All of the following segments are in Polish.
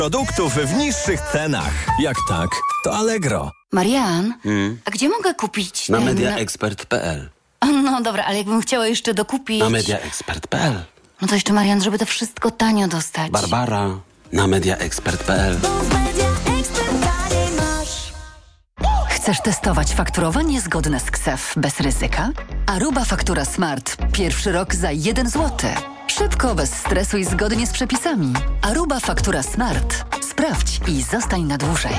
produktów w niższych cenach. Jak tak, to Allegro. Marian, a gdzie mogę kupić Na mediaexpert.pl. No dobra, ale jakbym chciała jeszcze dokupić... Na mediaexpert.pl. No to jeszcze, Marian, żeby to wszystko tanio dostać. Barbara, na mediaexpert.pl. Chcesz testować fakturowanie zgodne z KSEF bez ryzyka? Aruba Faktura Smart. Pierwszy rok za 1 zł. Szybko, bez stresu i zgodnie z przepisami. Aruba Faktura Smart. Sprawdź i zostań na dłużej.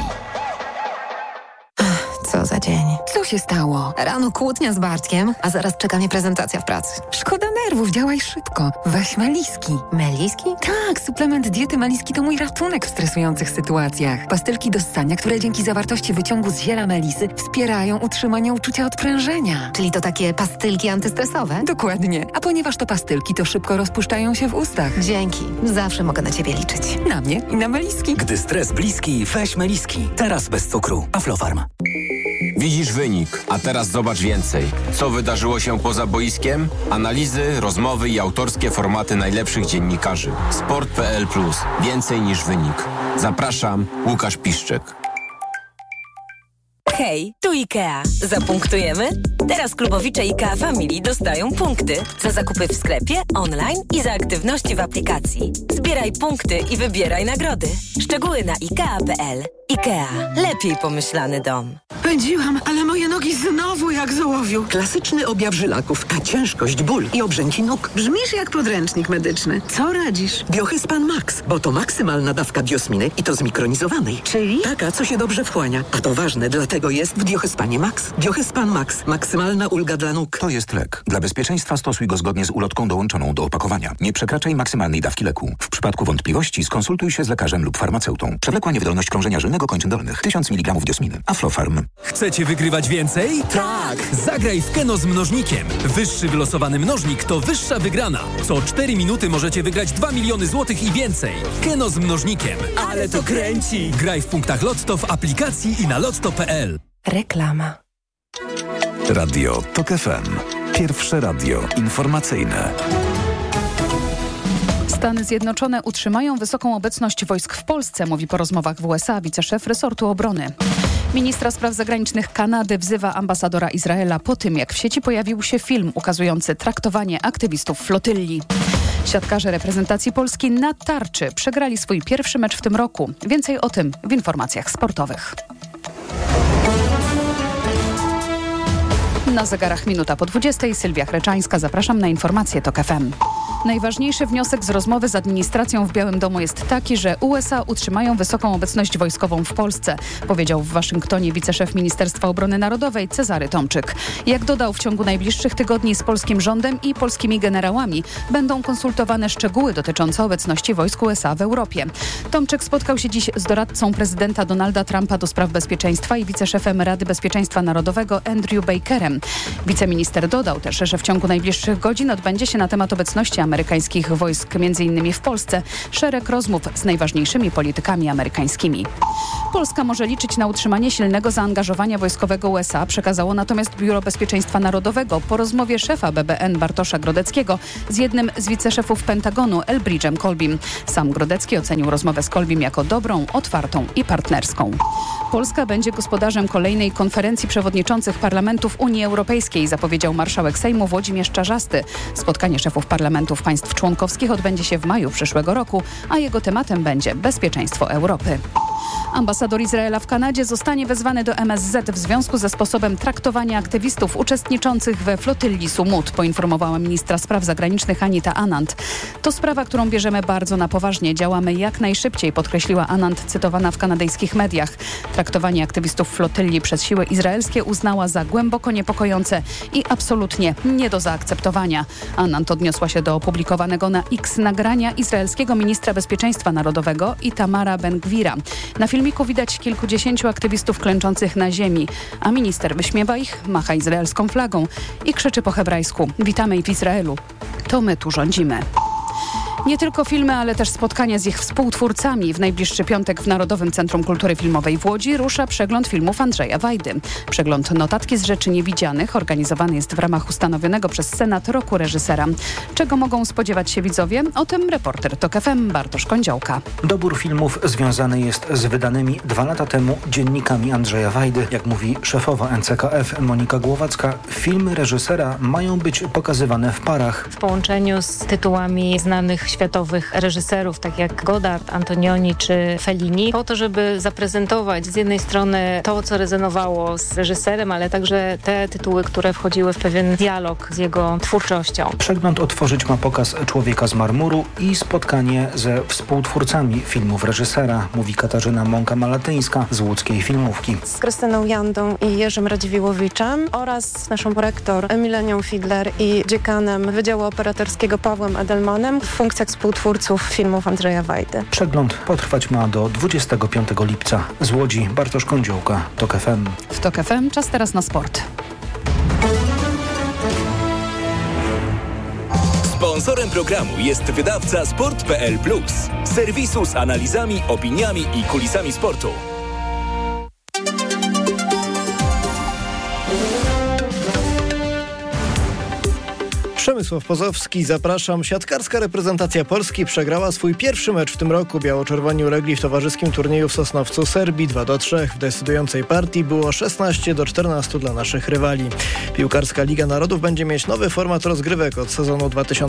Co za dzień. Co się stało? Rano kłótnia z Bartkiem, a zaraz czeka mnie prezentacja w pracy. Szkoda nerwów, działaj szybko. Weź Meliski. Meliski? Tak, suplement diety Meliski to mój ratunek w stresujących sytuacjach. Pastylki do ssania, które dzięki zawartości wyciągu z ziela melisy wspierają utrzymanie uczucia odprężenia. Czyli to takie pastylki antystresowe? Dokładnie. A ponieważ to pastylki, to szybko rozpuszczają się w ustach. Dzięki. Zawsze mogę na ciebie liczyć. Na mnie i na Meliski. Gdy stres bliski, weź Meliski. Teraz bez cukru. Aflofarm. Widzisz wynik, a teraz zobacz więcej. Co wydarzyło się poza boiskiem? Analizy, rozmowy i autorskie formaty najlepszych dziennikarzy. Sport.pl+. Więcej niż wynik. Zapraszam, Łukasz Piszczek. Hej, tu IKEA. Zapunktujemy? Teraz klubowicze IKEA Family dostają punkty za zakupy w sklepie, online i za aktywności w aplikacji. Zbieraj punkty i wybieraj nagrody. Szczegóły na IKEA.pl. IKEA. Lepiej pomyślany dom. Pędziłam, ale moje nogi znowu jak z ołowiu. Klasyczny objaw żylaków, a ciężkość, ból i obrzęki nóg. Brzmisz jak podręcznik medyczny. Co radzisz? Biohyspan Max, bo to maksymalna dawka biosminy i to zmikronizowanej. Czyli? Taka, co się dobrze wchłania. A to ważne, dlatego jest w Biohyspanie Max. Biohyspan Max. Maksymalna ulga dla nóg. To jest lek. Dla bezpieczeństwa stosuj go zgodnie z ulotką dołączoną do opakowania. Nie przekraczaj maksymalnej dawki leku. W przypadku wątpliwości skonsultuj się z lekarzem lub farmaceutą. Przewlekła niewydolność krążenia żylnego kończyn dolnych. 1000 mg diosminy. Aflofarm. Chcecie wygrywać więcej? Tak! Zagraj w Keno z mnożnikiem. Wyższy wylosowany mnożnik to wyższa wygrana. Co 4 minuty możecie wygrać 2 miliony złotych i więcej. Keno z mnożnikiem. Ale to kręci! Graj w punktach Lotto w aplikacji i na lotto.pl. Reklama. Radio TOK FM. Pierwsze radio informacyjne. Stany Zjednoczone utrzymają wysoką obecność wojsk w Polsce, mówi po rozmowach w USA wiceszef resortu obrony. Ministra spraw zagranicznych Kanady wzywa ambasadora Izraela po tym, jak w sieci pojawił się film ukazujący traktowanie aktywistów flotylli. Siatkarze reprezentacji Polski na tarczy przegrali swój pierwszy mecz w tym roku. Więcej o tym w informacjach sportowych. Na zegarach minuta po 20. Sylwia Chreczańska. Zapraszam na informacje TOK FM. Najważniejszy wniosek z rozmowy z administracją w Białym Domu jest taki, że USA utrzymają wysoką obecność wojskową w Polsce, powiedział w Waszyngtonie wiceszef Ministerstwa Obrony Narodowej Cezary Tomczyk. Jak dodał, w ciągu najbliższych tygodni z polskim rządem i polskimi generałami będą konsultowane szczegóły dotyczące obecności wojsk USA w Europie. Tomczyk spotkał się dziś z doradcą prezydenta Donalda Trumpa do spraw bezpieczeństwa i wiceszefem Rady Bezpieczeństwa Narodowego Andrew Bakerem. Wiceminister dodał też, że w ciągu najbliższych godzin odbędzie się na temat obecności amerykańskich wojsk m.in. w Polsce szereg rozmów z najważniejszymi politykami amerykańskimi. Polska może liczyć na utrzymanie silnego zaangażowania wojskowego USA, przekazało natomiast Biuro Bezpieczeństwa Narodowego po rozmowie szefa BBN Bartosza Grodeckiego z jednym z wiceszefów Pentagonu Elbridge'em Colbym. Sam Grodecki ocenił rozmowę z Colbym jako dobrą, otwartą i partnerską. Polska będzie gospodarzem kolejnej konferencji przewodniczących parlamentów Unii Europejskiej, zapowiedział marszałek Sejmu Włodzimierz Czarzasty. Spotkanie szefów parlamentów państw członkowskich odbędzie się w maju przyszłego roku, a jego tematem będzie bezpieczeństwo Europy. Ambasador Izraela w Kanadzie zostanie wezwany do MSZ w związku ze sposobem traktowania aktywistów uczestniczących we flotylli Sumut, poinformowała ministra spraw zagranicznych Anita Anand. To sprawa, którą bierzemy bardzo na poważnie. Działamy jak najszybciej, podkreśliła Anand, cytowana w kanadyjskich mediach. Traktowanie aktywistów flotylli przez siły izraelskie uznała za głęboko niepokojące i absolutnie nie do zaakceptowania. Anand odniosła się do opublikowanego na X nagrania izraelskiego ministra bezpieczeństwa narodowego Itamara Ben-Gwira. Na filmiku widać kilkudziesięciu aktywistów klęczących na ziemi, a minister wyśmiewa ich, macha izraelską flagą i krzyczy po hebrajsku: witamy w Izraelu, to my tu rządzimy. Nie tylko filmy, ale też spotkania z ich współtwórcami. W najbliższy piątek w Narodowym Centrum Kultury Filmowej w Łodzi rusza przegląd filmów Andrzeja Wajdy. Przegląd Notatki z rzeczy niewidzianych organizowany jest w ramach ustanowionego przez Senat roku reżysera. Czego mogą spodziewać się widzowie? O tym reporter TOK FM Bartosz Kądziołka. Dobór filmów związany jest z wydanymi 2 lata temu dziennikami Andrzeja Wajdy. Jak mówi szefowa NCKF Monika Głowacka, filmy reżysera mają być pokazywane w parach. W połączeniu z tytułami znanych światowych reżyserów, tak jak Godard, Antonioni czy Fellini, po to, żeby zaprezentować z jednej strony to, co rezonowało z reżyserem, ale także te tytuły, które wchodziły w pewien dialog z jego twórczością. Przegląd otworzyć ma pokaz Człowieka z marmuru i spotkanie ze współtwórcami filmów reżysera, mówi Katarzyna Mąka-Malatyńska z łódzkiej filmówki. Z Krystyną Jandą i Jerzym Radziwiłłowiczem oraz z naszą rektor Emilenią Fidler i dziekanem Wydziału Operatorskiego Pawłem Edelmanem w funkcjach współtwórców filmów Andrzeja Wajdy. Przegląd potrwać ma do 25 lipca. Z Łodzi Bartosz Kądziołka, TOK FM. W TOK FM czas teraz na sport. Sponsorem programu jest wydawca Sport.pl Plus, serwisu z analizami, opiniami i kulisami sportu. Przemysław Pozowski, zapraszam. Siatkarska reprezentacja Polski przegrała swój pierwszy mecz w tym roku. Biało-czerwoni ulegli w towarzyskim turnieju w Sosnowcu Serbii 2-3. W decydującej partii było 16-14 dla naszych rywali. Piłkarska Liga Narodów będzie mieć nowy format rozgrywek od sezonu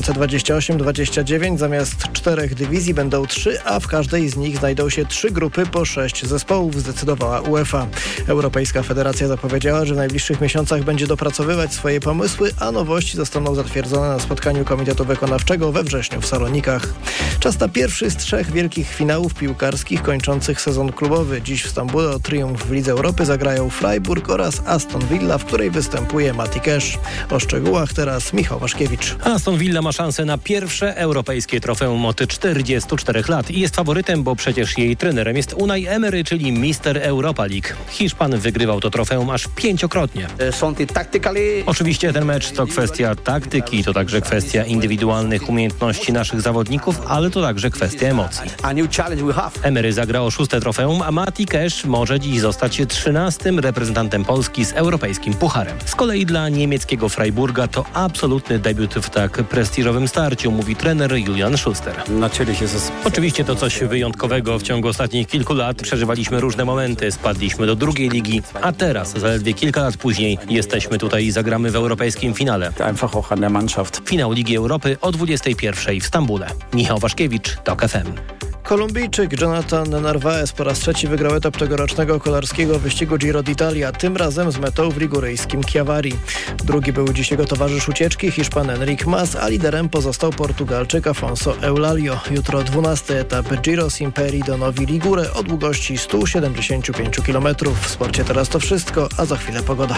2028-29. Zamiast 4 dywizji będą 3, a w każdej z nich znajdą się 3 grupy po 6 zespołów, zdecydowała UEFA. Europejska Federacja zapowiedziała, że w najbliższych miesiącach będzie dopracowywać swoje pomysły, a nowości zostaną zatwierdzone na spotkaniu Komitetu Wykonawczego we wrześniu w Salonikach. Czas na pierwszy z 3 wielkich finałów piłkarskich kończących sezon klubowy. Dziś w Stambule o triumf w Lidze Europy zagrają Freiburg oraz Aston Villa, w której występuje Mati Cash. O szczegółach teraz Michał Waszkiewicz. Aston Villa ma szansę na pierwsze europejskie trofeum od 44 lat i jest faworytem, bo przecież jej trenerem jest Unai Emery, czyli mister Europa League. Hiszpan wygrywał to trofeum aż 5-krotnie. Oczywiście ten mecz to kwestia taktyki, to także kwestia indywidualnych umiejętności naszych zawodników, ale to także kwestia emocji. Emery zagra o 6. trofeum, a Mati Cash może dziś zostać 13. reprezentantem Polski z europejskim pucharem. Z kolei dla niemieckiego Freiburga to absolutny debiut w tak prestiżowym starciu, mówi trener Julian Schuster. Oczywiście to coś wyjątkowego. W ciągu ostatnich kilku lat przeżywaliśmy różne momenty, spadliśmy do drugiej ligi, a teraz, zaledwie kilka lat później, jesteśmy tutaj i zagramy w europejskim finale. Finał Ligi Europy o 21 w Stambule. Michał Waszkiewicz, TOK FM. Kolumbijczyk Jonathan Narvaez po raz 3 wygrał etap tegorocznego kolarskiego wyścigu Giro d'Italia, tym razem z metą w liguryjskim Chiavari. Drugi był dziś jego towarzysz ucieczki, Hiszpan Enric Mas, a liderem pozostał Portugalczyk Afonso Eulalio. Jutro 12. etap Giro Simperi do Novi Ligure o długości 175 km. W sporcie teraz to wszystko, a za chwilę pogoda.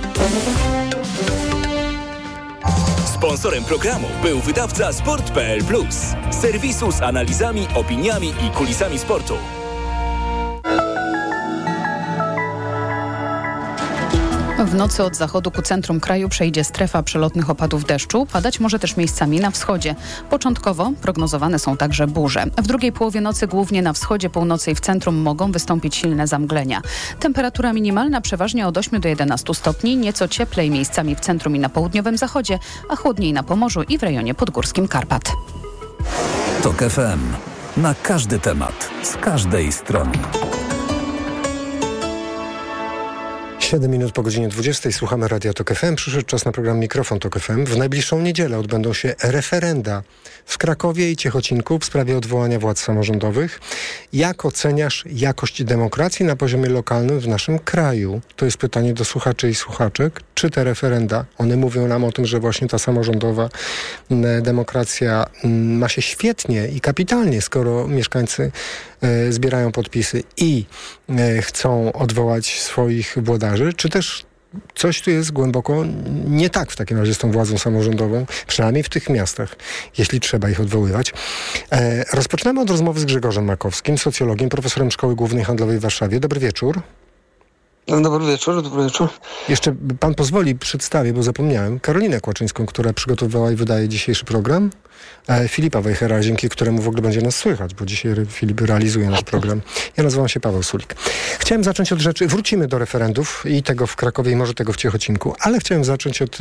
Sponsorem programu był wydawca Sport.pl Plus, serwisu z analizami, opiniami i kulisami sportu. W nocy od zachodu ku centrum kraju przejdzie strefa przelotnych opadów deszczu. Padać może też miejscami na wschodzie. Początkowo prognozowane są także burze. W drugiej połowie nocy głównie na wschodzie, północy i w centrum mogą wystąpić silne zamglenia. Temperatura minimalna przeważnie od 8 do 11 stopni, nieco cieplej miejscami w centrum i na południowym zachodzie, a chłodniej na Pomorzu i w rejonie podgórskim Karpat. TOK FM. Na każdy temat, z każdej strony. 7 minut po godzinie 20. Słuchamy Radia TOK FM. Przyszedł czas na program Mikrofon TOK FM. W najbliższą niedzielę odbędą się referenda w Krakowie i Ciechocinku w sprawie odwołania władz samorządowych. Jak oceniasz jakość demokracji na poziomie lokalnym w naszym kraju? To jest pytanie do słuchaczy i słuchaczek. Czy te referenda, one mówią nam o tym, że właśnie ta samorządowa demokracja ma się świetnie i kapitalnie, skoro mieszkańcy zbierają podpisy i chcą odwołać swoich włodarzy, czy też coś tu jest głęboko nie tak w takim razie z tą władzą samorządową, przynajmniej w tych miastach, jeśli trzeba ich odwoływać. Rozpoczynamy od rozmowy z Grzegorzem Makowskim, socjologiem, profesorem Szkoły Głównej Handlowej w Warszawie. Dobry wieczór. Dobry wieczór. Jeszcze pan pozwoli, przedstawię, bo zapomniałem, Karolinę Kłaczyńską, która przygotowywała i wydaje dzisiejszy program. Filipa Wejhera, dzięki któremu w ogóle będzie nas słychać, bo dzisiaj Filip realizuje nasz program. Ja nazywam się Paweł Sulik. Chciałem zacząć od rzeczy, wrócimy do referendów i tego w Krakowie i może tego w Ciechocinku, ale chciałem zacząć od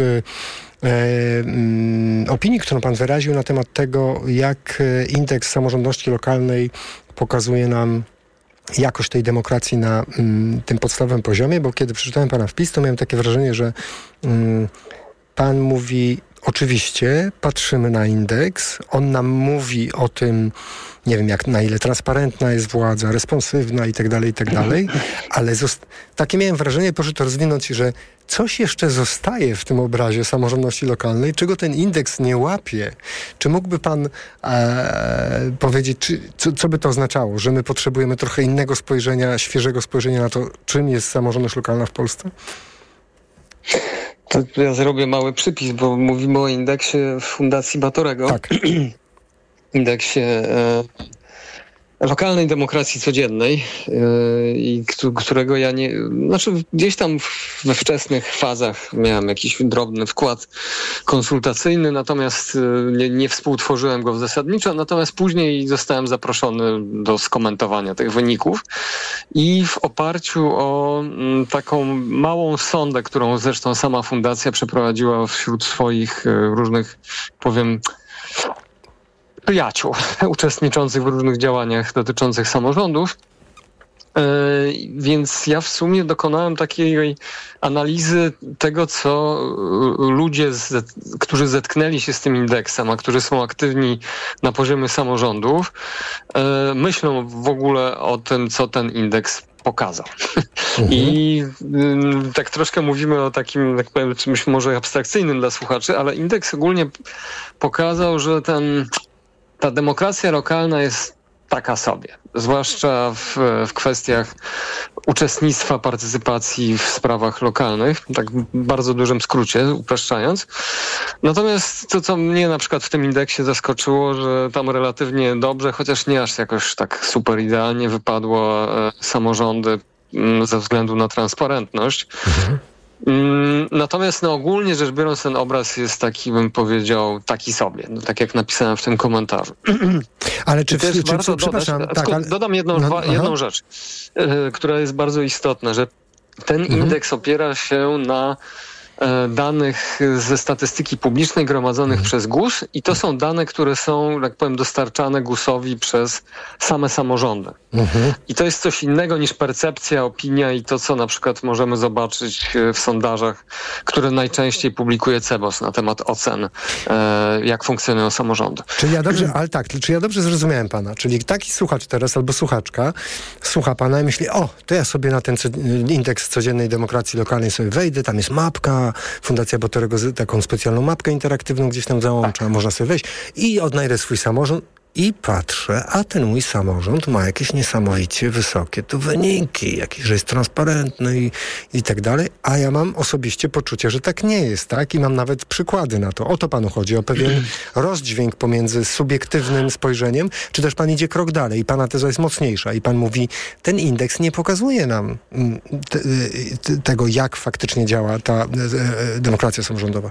opinii, którą pan wyraził na temat tego, jak indeks samorządności lokalnej pokazuje nam jakość tej demokracji na tym podstawowym poziomie, bo kiedy przeczytałem pana wpis, to miałem takie wrażenie, że pan mówi, oczywiście patrzymy na indeks, on nam mówi o tym, nie wiem na ile transparentna jest władza, responsywna i tak dalej, ale takie miałem wrażenie, proszę to rozwinąć, że coś jeszcze zostaje w tym obrazie samorządności lokalnej, czego ten indeks nie łapie. Czy mógłby pan powiedzieć, co by to oznaczało, że my potrzebujemy trochę innego spojrzenia, świeżego spojrzenia na to, czym jest samorządność lokalna w Polsce? To ja zrobię mały przypis, bo mówimy o indeksie Fundacji Batorego. Tak. Indeksie lokalnej demokracji codziennej, i którego ja nie... Znaczy gdzieś tam we wczesnych fazach miałem jakiś drobny wkład konsultacyjny, natomiast nie współtworzyłem go zasadniczo, natomiast później zostałem zaproszony do skomentowania tych wyników i w oparciu o taką małą sondę, którą zresztą sama fundacja przeprowadziła wśród swoich różnych, powiem, przyjaciół uczestniczących w różnych działaniach dotyczących samorządów. Więc ja w sumie dokonałem takiej analizy tego, co ludzie, którzy zetknęli się z tym indeksem, a którzy są aktywni na poziomie samorządów, myślą w ogóle o tym, co ten indeks pokazał. I tak troszkę mówimy o takim, tak powiem, czymś może abstrakcyjnym dla słuchaczy, ale indeks ogólnie pokazał, że ta demokracja lokalna jest taka sobie. Zwłaszcza w kwestiach uczestnictwa, partycypacji w sprawach lokalnych, tak w bardzo dużym skrócie, upraszczając. Natomiast to, co mnie na przykład w tym indeksie zaskoczyło, że tam relatywnie dobrze, chociaż nie aż jakoś tak super idealnie wypadło samorządy ze względu na transparentność. Natomiast ogólnie rzecz biorąc ten obraz jest taki, bym powiedział, taki sobie. No, tak jak napisałem w tym komentarzu. Ale czy przepraszam, dodam jedną rzecz, która jest bardzo istotna, że ten indeks opiera się na danych ze statystyki publicznej gromadzonych przez GUS i to są dane, które są, jak powiem, dostarczane GUS-owi przez same samorządy. I to jest coś innego niż percepcja, opinia i to, co na przykład możemy zobaczyć w sondażach, które najczęściej publikuje CEBOS na temat ocen, jak funkcjonują samorządy. Czy ja dobrze zrozumiałem pana? Czyli taki słuchacz teraz albo słuchaczka słucha pana i myśli, to ja sobie na ten indeks codziennej demokracji lokalnej sobie wejdę, tam jest mapka, Fundacja Batorego taką specjalną mapkę interaktywną gdzieś tam załącza, można sobie wejść i odnajdę swój samorząd i patrzę, a ten mój samorząd ma jakieś niesamowicie wysokie tu wyniki, że jest transparentny i tak dalej, a ja mam osobiście poczucie, że tak nie jest, tak? I mam nawet przykłady na to. O to panu chodzi, o pewien rozdźwięk pomiędzy subiektywnym spojrzeniem, czy też pan idzie krok dalej i pana teza jest mocniejsza i pan mówi, ten indeks nie pokazuje nam tego, jak faktycznie działa ta demokracja samorządowa.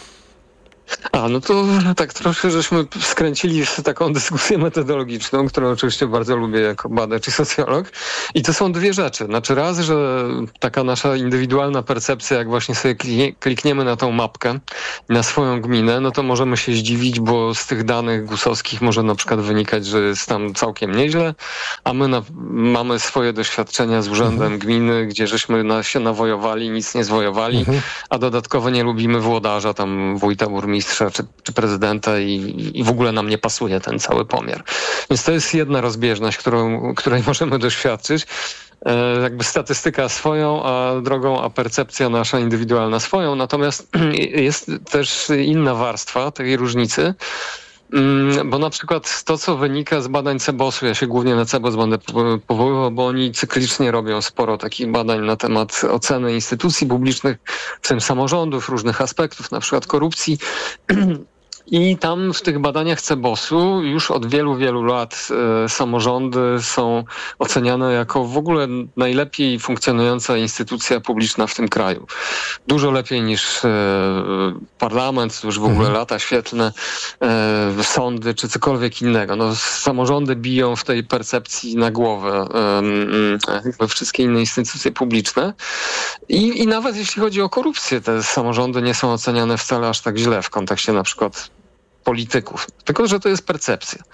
No to tak troszkę żeśmy skręcili w taką dyskusję metodologiczną, którą oczywiście bardzo lubię jako badacz i socjolog. I to są dwie rzeczy. Znaczy raz, że taka nasza indywidualna percepcja, jak właśnie sobie klikniemy na tą mapkę i na swoją gminę, no to możemy się zdziwić, bo z tych danych GUS-owskich może na przykład wynikać, że jest tam całkiem nieźle, a my mamy swoje doświadczenia z urzędem gminy, gdzie żeśmy się nawojowali, nic nie zwojowali, a dodatkowo nie lubimy włodarza, tam wójta, burmistrza czy prezydenta i w ogóle nam nie pasuje ten cały pomiar. Więc to jest jedna rozbieżność, której możemy doświadczyć. Jakby statystyka swoją, a percepcja nasza indywidualna swoją. Natomiast jest też inna warstwa tej różnicy, bo na przykład to, co wynika z badań CEBOS-u, ja się głównie na CEBOS będę powoływał, bo oni cyklicznie robią sporo takich badań na temat oceny instytucji publicznych, w tym samorządów, różnych aspektów, na przykład korupcji. I tam w tych badaniach CBOS-u już od wielu, wielu lat samorządy są oceniane jako w ogóle najlepiej funkcjonująca instytucja publiczna w tym kraju. Dużo lepiej niż parlament, to już w ogóle lata świetlne, sądy czy cokolwiek innego. No, samorządy biją w tej percepcji na głowę wszystkie inne instytucje publiczne. I nawet jeśli chodzi o korupcję, te samorządy nie są oceniane wcale aż tak źle w kontekście na przykład polityków. Tylko że to jest percepcja.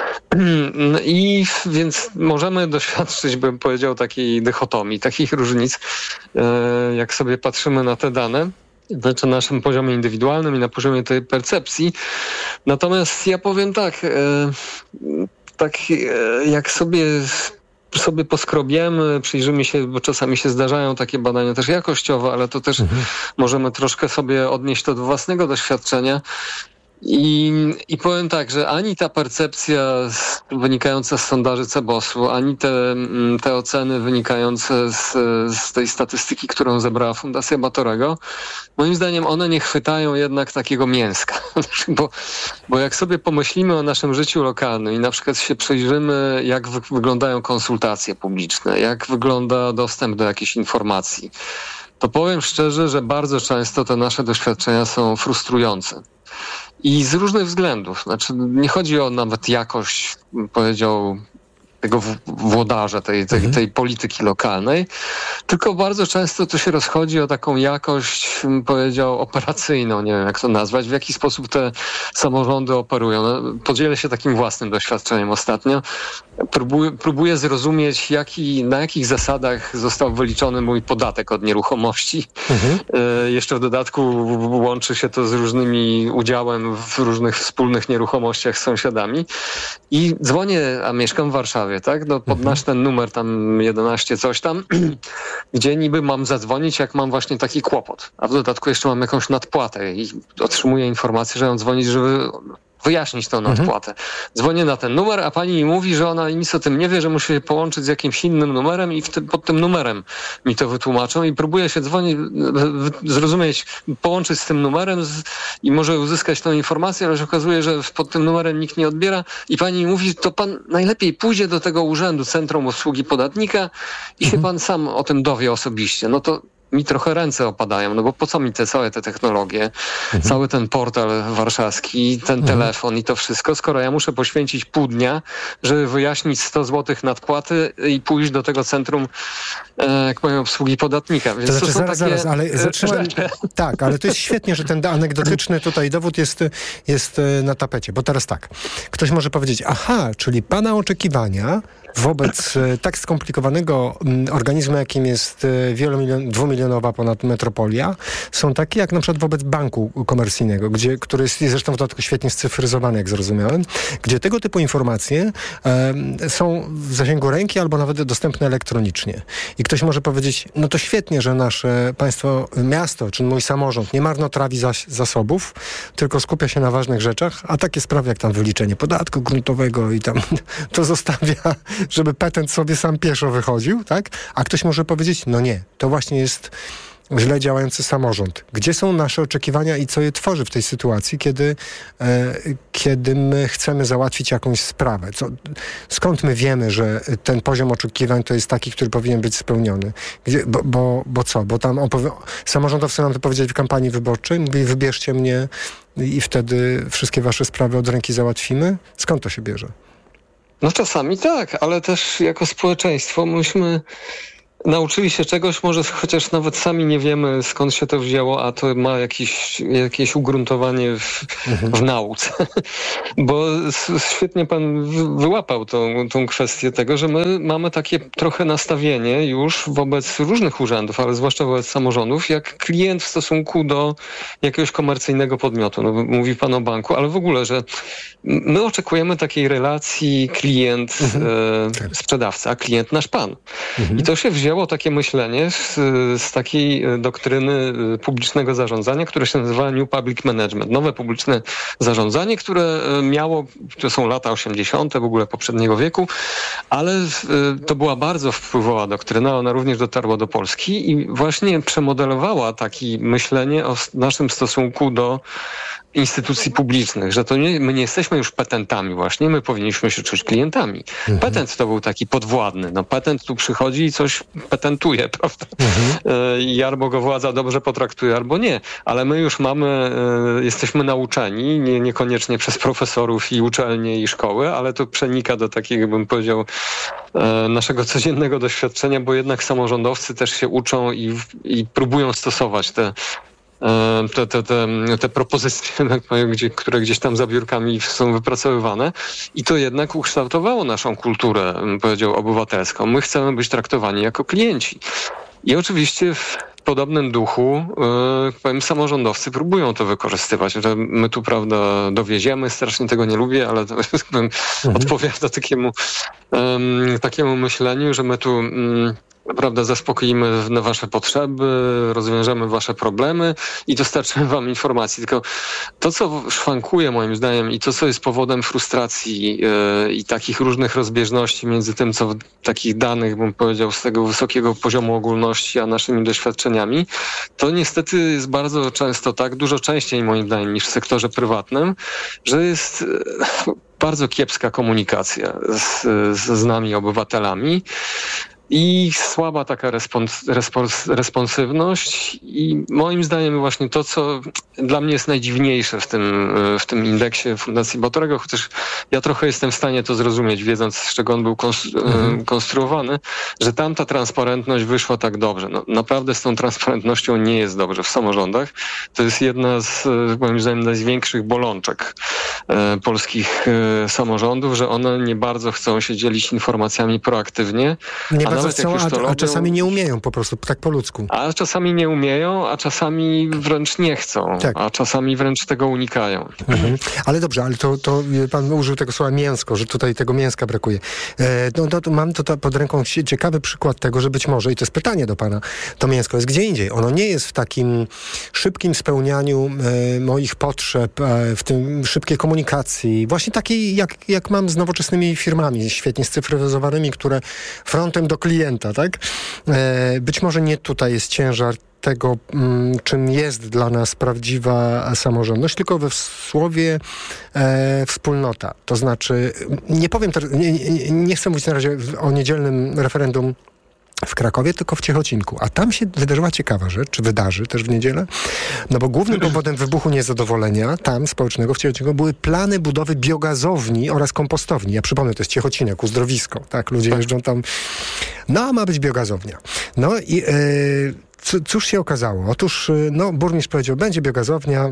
I więc możemy doświadczyć, bym powiedział, takiej dychotomii, takich różnic, jak sobie patrzymy na te dane, znaczy na naszym poziomie indywidualnym i na poziomie tej percepcji. Natomiast ja powiem tak, jak sobie poskrobiemy, przyjrzymy się, bo czasami się zdarzają takie badania też jakościowe, ale to też możemy troszkę sobie odnieść to do własnego doświadczenia. I powiem tak, że ani ta percepcja wynikająca z sondaży CBOS-u, ani te oceny wynikające z tej statystyki, którą zebrała Fundacja Batorego, moim zdaniem one nie chwytają jednak takiego mięska. Bo jak sobie pomyślimy o naszym życiu lokalnym i na przykład się przyjrzymy, jak wyglądają konsultacje publiczne, jak wygląda dostęp do jakichś informacji, to powiem szczerze, że bardzo często te nasze doświadczenia są frustrujące. I z różnych względów. Znaczy, nie chodzi o nawet jakość, powiedział, tego włodarza, tej polityki lokalnej, tylko bardzo często to się rozchodzi o taką jakość, powiedział, operacyjną, nie wiem jak to nazwać, w jaki sposób te samorządy operują. No, podzielę się takim własnym doświadczeniem ostatnio. Próbuję zrozumieć, na jakich zasadach został wyliczony mój podatek od nieruchomości. Jeszcze w dodatku łączy się to z różnymi udziałem w różnych wspólnych nieruchomościach z sąsiadami. I dzwonię, a mieszkam w Warszawie, tak? No, podnasz ten numer tam 11 coś tam, gdzie niby mam zadzwonić, jak mam właśnie taki kłopot. A w dodatku jeszcze mam jakąś nadpłatę i otrzymuję informację, że mam dzwonić, żeby wyjaśnić tą nadpłatę. Dzwonię na ten numer, a pani mi mówi, że ona nic o tym nie wie, że musi się połączyć z jakimś innym numerem i pod tym numerem mi to wytłumaczą i próbuję się zrozumieć, połączyć z tym numerem i może uzyskać tą informację, ale się okazuje, że pod tym numerem nikt nie odbiera i pani mi mówi, to pan najlepiej pójdzie do tego urzędu, Centrum Obsługi Podatnika i się pan sam o tym dowie osobiście. No to mi trochę ręce opadają, no bo po co mi całe te technologie, cały ten portal warszawski, ten telefon i to wszystko, skoro ja muszę poświęcić pół dnia, żeby wyjaśnić 100 zł nadpłaty i pójść do tego centrum, jak powiem, obsługi podatnika. Więc to znaczy, to są zaraz, ale tak, ale to jest świetnie, że ten anegdotyczny tutaj dowód jest na tapecie, bo teraz tak, ktoś może powiedzieć, aha, czyli pana oczekiwania tak skomplikowanego organizmu, jakim jest dwumilionowa ponad metropolia, są takie jak na przykład wobec banku komercyjnego, który jest zresztą w dodatku świetnie scyfryzowany, jak zrozumiałem, gdzie tego typu informacje są w zasięgu ręki albo nawet dostępne elektronicznie. I ktoś może powiedzieć, no to świetnie, że nasze państwo, miasto, czy mój samorząd nie marnotrawi zasobów, tylko skupia się na ważnych rzeczach, a takie sprawy jak tam wyliczenie podatku gruntowego i tam to zostawia, żeby petent sobie sam pieszo wychodził, tak? A ktoś może powiedzieć, no nie, to właśnie jest źle działający samorząd. Gdzie są nasze oczekiwania i co je tworzy w tej sytuacji, kiedy my chcemy załatwić jakąś sprawę? Skąd my wiemy, że ten poziom oczekiwań to jest taki, który powinien być spełniony? Bo tam samorządowcy nam to powiedzieli w kampanii wyborczej, mówili, wybierzcie mnie i wtedy wszystkie wasze sprawy od ręki załatwimy? Skąd to się bierze? No czasami tak, ale też jako społeczeństwo myśmy nauczyli się czegoś, może chociaż nawet sami nie wiemy, skąd się to wzięło, a to ma jakieś ugruntowanie w nauce. Bo świetnie pan wyłapał tą kwestię tego, że my mamy takie trochę nastawienie już wobec różnych urzędów, ale zwłaszcza wobec samorządów, jak klient w stosunku do jakiegoś komercyjnego podmiotu. No, mówi pan o banku, ale w ogóle, że my oczekujemy takiej relacji klient-sprzedawca, a klient nasz pan. I to się wzięło wzięło takie myślenie z takiej doktryny publicznego zarządzania, które się nazywa New Public Management. Nowe publiczne zarządzanie, które miało, to są lata 80. w ogóle poprzedniego wieku, ale to była bardzo wpływowa doktryna, ona również dotarła do Polski i właśnie przemodelowała takie myślenie o naszym stosunku do instytucji publicznych, że to my nie jesteśmy już petentami właśnie, my powinniśmy się czuć klientami. Petent to był taki podwładny. No petent tu przychodzi i coś petentuje, prawda? I albo go władza dobrze potraktuje, albo nie. Ale my już jesteśmy nauczeni, niekoniecznie przez profesorów i uczelnie i szkoły, ale to przenika do takiego, bym powiedział, naszego codziennego doświadczenia, bo jednak samorządowcy też się uczą i próbują stosować te propozycje, które gdzieś tam za biurkami są wypracowywane i to jednak ukształtowało naszą kulturę, bym powiedział, obywatelską. My chcemy być traktowani jako klienci. I oczywiście w podobnym duchu, samorządowcy próbują to wykorzystywać. Że my tu, prawda, dowieziemy, strasznie tego nie lubię, ale to odpowiada takiemu myśleniu, że my tu prawda, zaspokoimy wasze potrzeby, rozwiążemy wasze problemy i dostarczymy wam informacji. Tylko to, co szwankuje moim zdaniem i to, co jest powodem frustracji i takich różnych rozbieżności między tym, co takich danych, bym powiedział, z tego wysokiego poziomu ogólności, a naszymi doświadczeniami, to niestety jest bardzo często tak, dużo częściej moim zdaniem niż w sektorze prywatnym, że jest bardzo kiepska komunikacja z nami, obywatelami. I słaba taka responsywność i moim zdaniem właśnie to, co dla mnie jest najdziwniejsze w tym indeksie Fundacji Bautorego, chociaż ja trochę jestem w stanie to zrozumieć, wiedząc, z czego on był konstruowany, że tam ta transparentność wyszła tak dobrze. No, naprawdę z tą transparentnością nie jest dobrze w samorządach. To jest jedna z, moim zdaniem, największych bolączek polskich samorządów, że one nie bardzo chcą się dzielić informacjami proaktywnie. A czasami nie umieją po prostu, tak po ludzku. A czasami nie umieją, a czasami wręcz nie chcą, tak. A czasami wręcz tego unikają. Ale dobrze, ale to pan użył tego słowa mięsko, że tutaj tego mięska brakuje. Mam tutaj pod ręką ciekawy przykład tego, że być może, i to jest pytanie do pana, to mięsko jest gdzie indziej. Ono nie jest w takim szybkim spełnianiu moich potrzeb, w tym szybkiej komunikacji, właśnie takiej, jak mam z nowoczesnymi firmami, świetnie scyfryzowanymi, które frontem do klienta, tak? Być może nie tutaj jest ciężar tego, czym jest dla nas prawdziwa samorządność, tylko we słowie wspólnota. To znaczy, nie powiem, nie chcę mówić na razie o niedzielnym referendum w Krakowie, tylko w Ciechocinku. A tam się wydarzyła ciekawa rzecz, czy wydarzy też w niedzielę, no bo głównym powodem wybuchu niezadowolenia tam społecznego w Ciechocinku były plany budowy biogazowni oraz kompostowni. Ja przypomnę, to jest Ciechocinek, uzdrowisko, tak? Ludzie jeżdżą tam. No, a ma być biogazownia. No i cóż się okazało? Otóż, burmistrz powiedział, będzie biogazownia,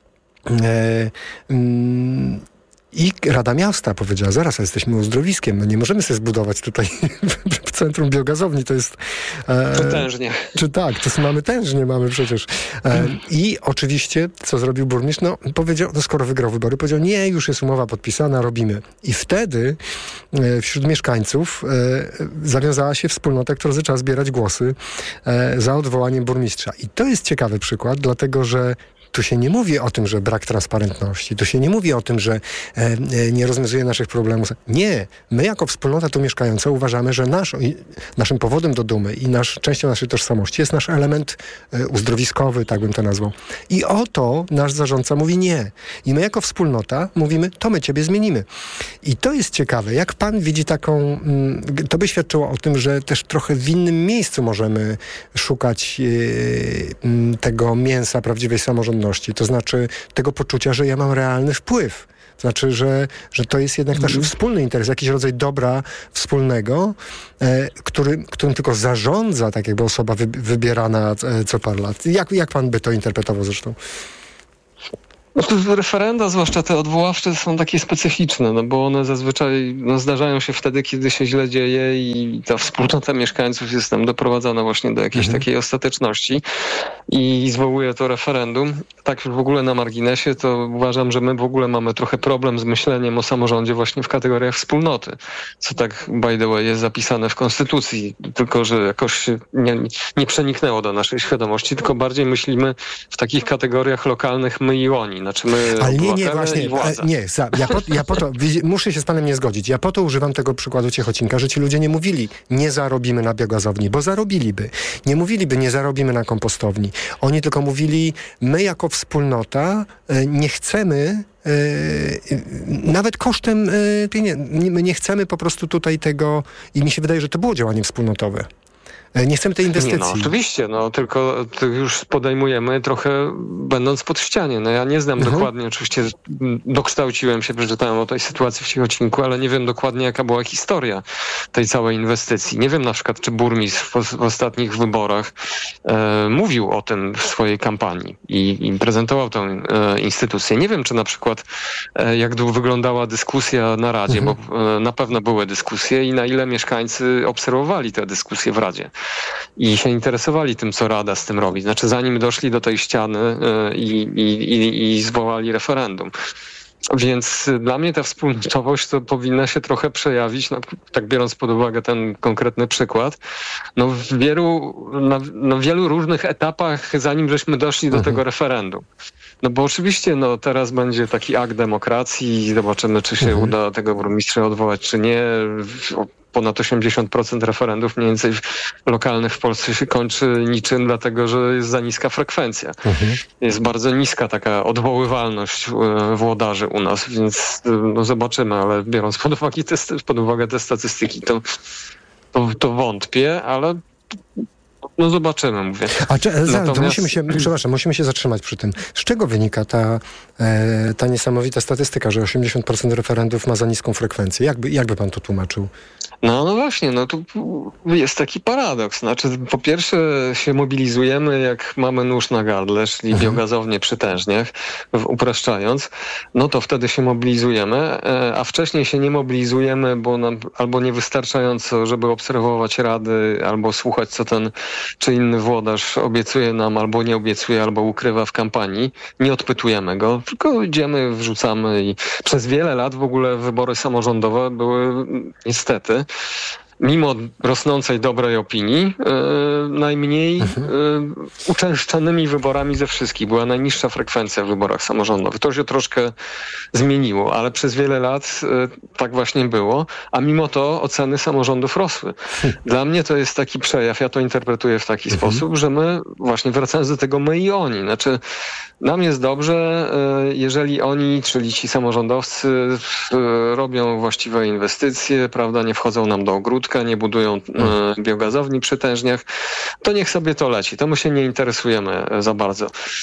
i Rada Miasta powiedziała, zaraz, jesteśmy uzdrowiskiem, my nie możemy sobie zbudować tutaj w centrum biogazowni, to jest... Potężnie. Czy tak, mamy przecież. I oczywiście, co zrobił burmistrz? Powiedział, skoro wygrał wybory, powiedział, nie, już jest umowa podpisana, robimy. I wtedy wśród mieszkańców zawiązała się wspólnota, która zaczęła zbierać głosy za odwołaniem burmistrza. I to jest ciekawy przykład, dlatego, że tu się nie mówi o tym, że brak transparentności. Tu się nie mówi o tym, że nie rozwiązuje naszych problemów. Nie. My jako wspólnota tu mieszkająca uważamy, że naszym powodem do dumy i częścią naszej tożsamości jest nasz element uzdrowiskowy, tak bym to nazwał. I o to nasz zarządca mówi nie. I my jako wspólnota mówimy, to my ciebie zmienimy. I to jest ciekawe. Jak pan widzi taką... To by świadczyło o tym, że też trochę w innym miejscu możemy szukać tego mięsa prawdziwej samorządności. To znaczy tego poczucia, że ja mam realny wpływ. To znaczy, że to jest jednak nasz wspólny interes, jakiś rodzaj dobra wspólnego, którym tylko zarządza tak jakby osoba wybierana co parę lat. Jak pan by to interpretował zresztą? No to referenda, zwłaszcza te odwoławcze, są takie specyficzne, no bo one zazwyczaj zdarzają się wtedy, kiedy się źle dzieje i ta wspólnota mieszkańców jest tam doprowadzana właśnie do jakiejś takiej ostateczności i zwołuje to referendum. Tak już w ogóle na marginesie, to uważam, że my w ogóle mamy trochę problem z myśleniem o samorządzie właśnie w kategoriach wspólnoty, co tak by the way jest zapisane w Konstytucji, tylko że jakoś nie przeniknęło do naszej świadomości, tylko bardziej myślimy w takich kategoriach lokalnych my i oni. Znaczy my, ale nie, właśnie, ja po to, muszę się z panem nie zgodzić, ja po to używam tego przykładu Ciechocinka, że ci ludzie nie mówili, nie zarobimy na biogazowni, bo zarobiliby. Nie mówiliby, nie zarobimy na kompostowni. Oni tylko mówili, my jako wspólnota nie chcemy nawet kosztem pieniędzy, my nie chcemy po prostu tutaj tego i mi się wydaje, że to było działanie wspólnotowe. Nie chcemy tej inwestycji. Nie, no oczywiście, no tylko to już podejmujemy trochę będąc pod ścianie. No ja nie znam dokładnie, oczywiście dokształciłem się, przeczytałem o tej sytuacji w Ciechocinku, ale nie wiem dokładnie jaka była historia tej całej inwestycji. Nie wiem na przykład, czy burmistrz w ostatnich wyborach mówił o tym w swojej kampanii i prezentował tę instytucję. Nie wiem, czy na przykład jak wyglądała dyskusja na Radzie, bo na pewno były dyskusje i na ile mieszkańcy obserwowali te dyskusje w Radzie i się interesowali tym, co Rada z tym robi. Znaczy zanim doszli do tej ściany i zwołali referendum. Więc dla mnie ta wspólnotowość to powinna się trochę przejawić, no, tak biorąc pod uwagę ten konkretny przykład, no w wielu różnych etapach, zanim żeśmy doszli do tego referendum. No bo oczywiście no, teraz będzie taki akt demokracji i zobaczymy, czy się uda tego burmistrza odwołać, czy nie. Ponad 80% referendów mniej więcej lokalnych w Polsce się kończy niczym, dlatego że jest za niska frekwencja. Jest bardzo niska taka odwoływalność włodarzy u nas, więc no zobaczymy, ale biorąc pod uwagę te statystyki, to wątpię, ale no zobaczymy, mówię. Musimy się zatrzymać przy tym. Z czego wynika ta niesamowita statystyka, że 80% referendów ma za niską frekwencję? Jakby pan to tłumaczył? No właśnie, no tu jest taki paradoks. Znaczy, po pierwsze się mobilizujemy, jak mamy nóż na gardle, czyli biogazownie przy tężniach, upraszczając, no to wtedy się mobilizujemy, a wcześniej się nie mobilizujemy, bo nam albo niewystarczająco, żeby obserwować rady, albo słuchać, co ten czy inny włodarz obiecuje nam, albo nie obiecuje, albo ukrywa w kampanii. Nie odpytujemy go, tylko idziemy, wrzucamy i przez wiele lat w ogóle wybory samorządowe były niestety, mimo rosnącej dobrej opinii, najmniej uczęszczanymi wyborami ze wszystkich. Była najniższa frekwencja w wyborach samorządowych. To się troszkę zmieniło, ale przez wiele lat tak właśnie było, a mimo to oceny samorządów rosły. Dla mnie to jest taki przejaw, ja to interpretuję w taki sposób, że my, właśnie wracając do tego my i oni, znaczy nam jest dobrze, jeżeli oni, czyli ci samorządowcy robią właściwe inwestycje, prawda, nie wchodzą nam do ogródka, nie budują biogazowni przy tężniach, to niech sobie to leci. To my się nie interesujemy za bardzo.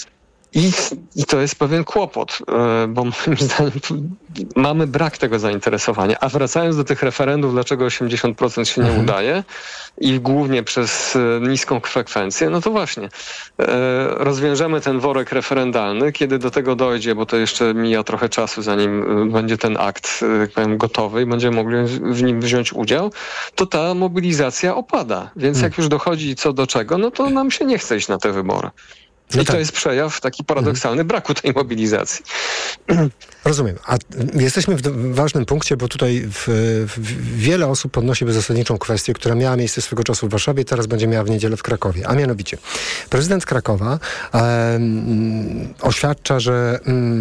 I to jest pewien kłopot, bo moim zdaniem mamy brak tego zainteresowania. A wracając do tych referendów, dlaczego 80% się nie udaje i głównie przez niską frekwencję, no to właśnie rozwiążemy ten worek referendalny, kiedy do tego dojdzie, bo to jeszcze mija trochę czasu, zanim będzie ten akt, jak powiem, gotowy i będziemy mogli w nim wziąć udział, to ta mobilizacja opada. Więc jak już dochodzi co do czego, no to nam się nie chce iść na te wybory. I to jest przejaw taki paradoksalny braku tej mobilizacji. Rozumiem. A jesteśmy w ważnym punkcie, bo tutaj wiele osób podnosi zasadniczą kwestię, która miała miejsce swego czasu w Warszawie, teraz będzie miała w niedzielę w Krakowie. A mianowicie, prezydent Krakowa oświadcza, że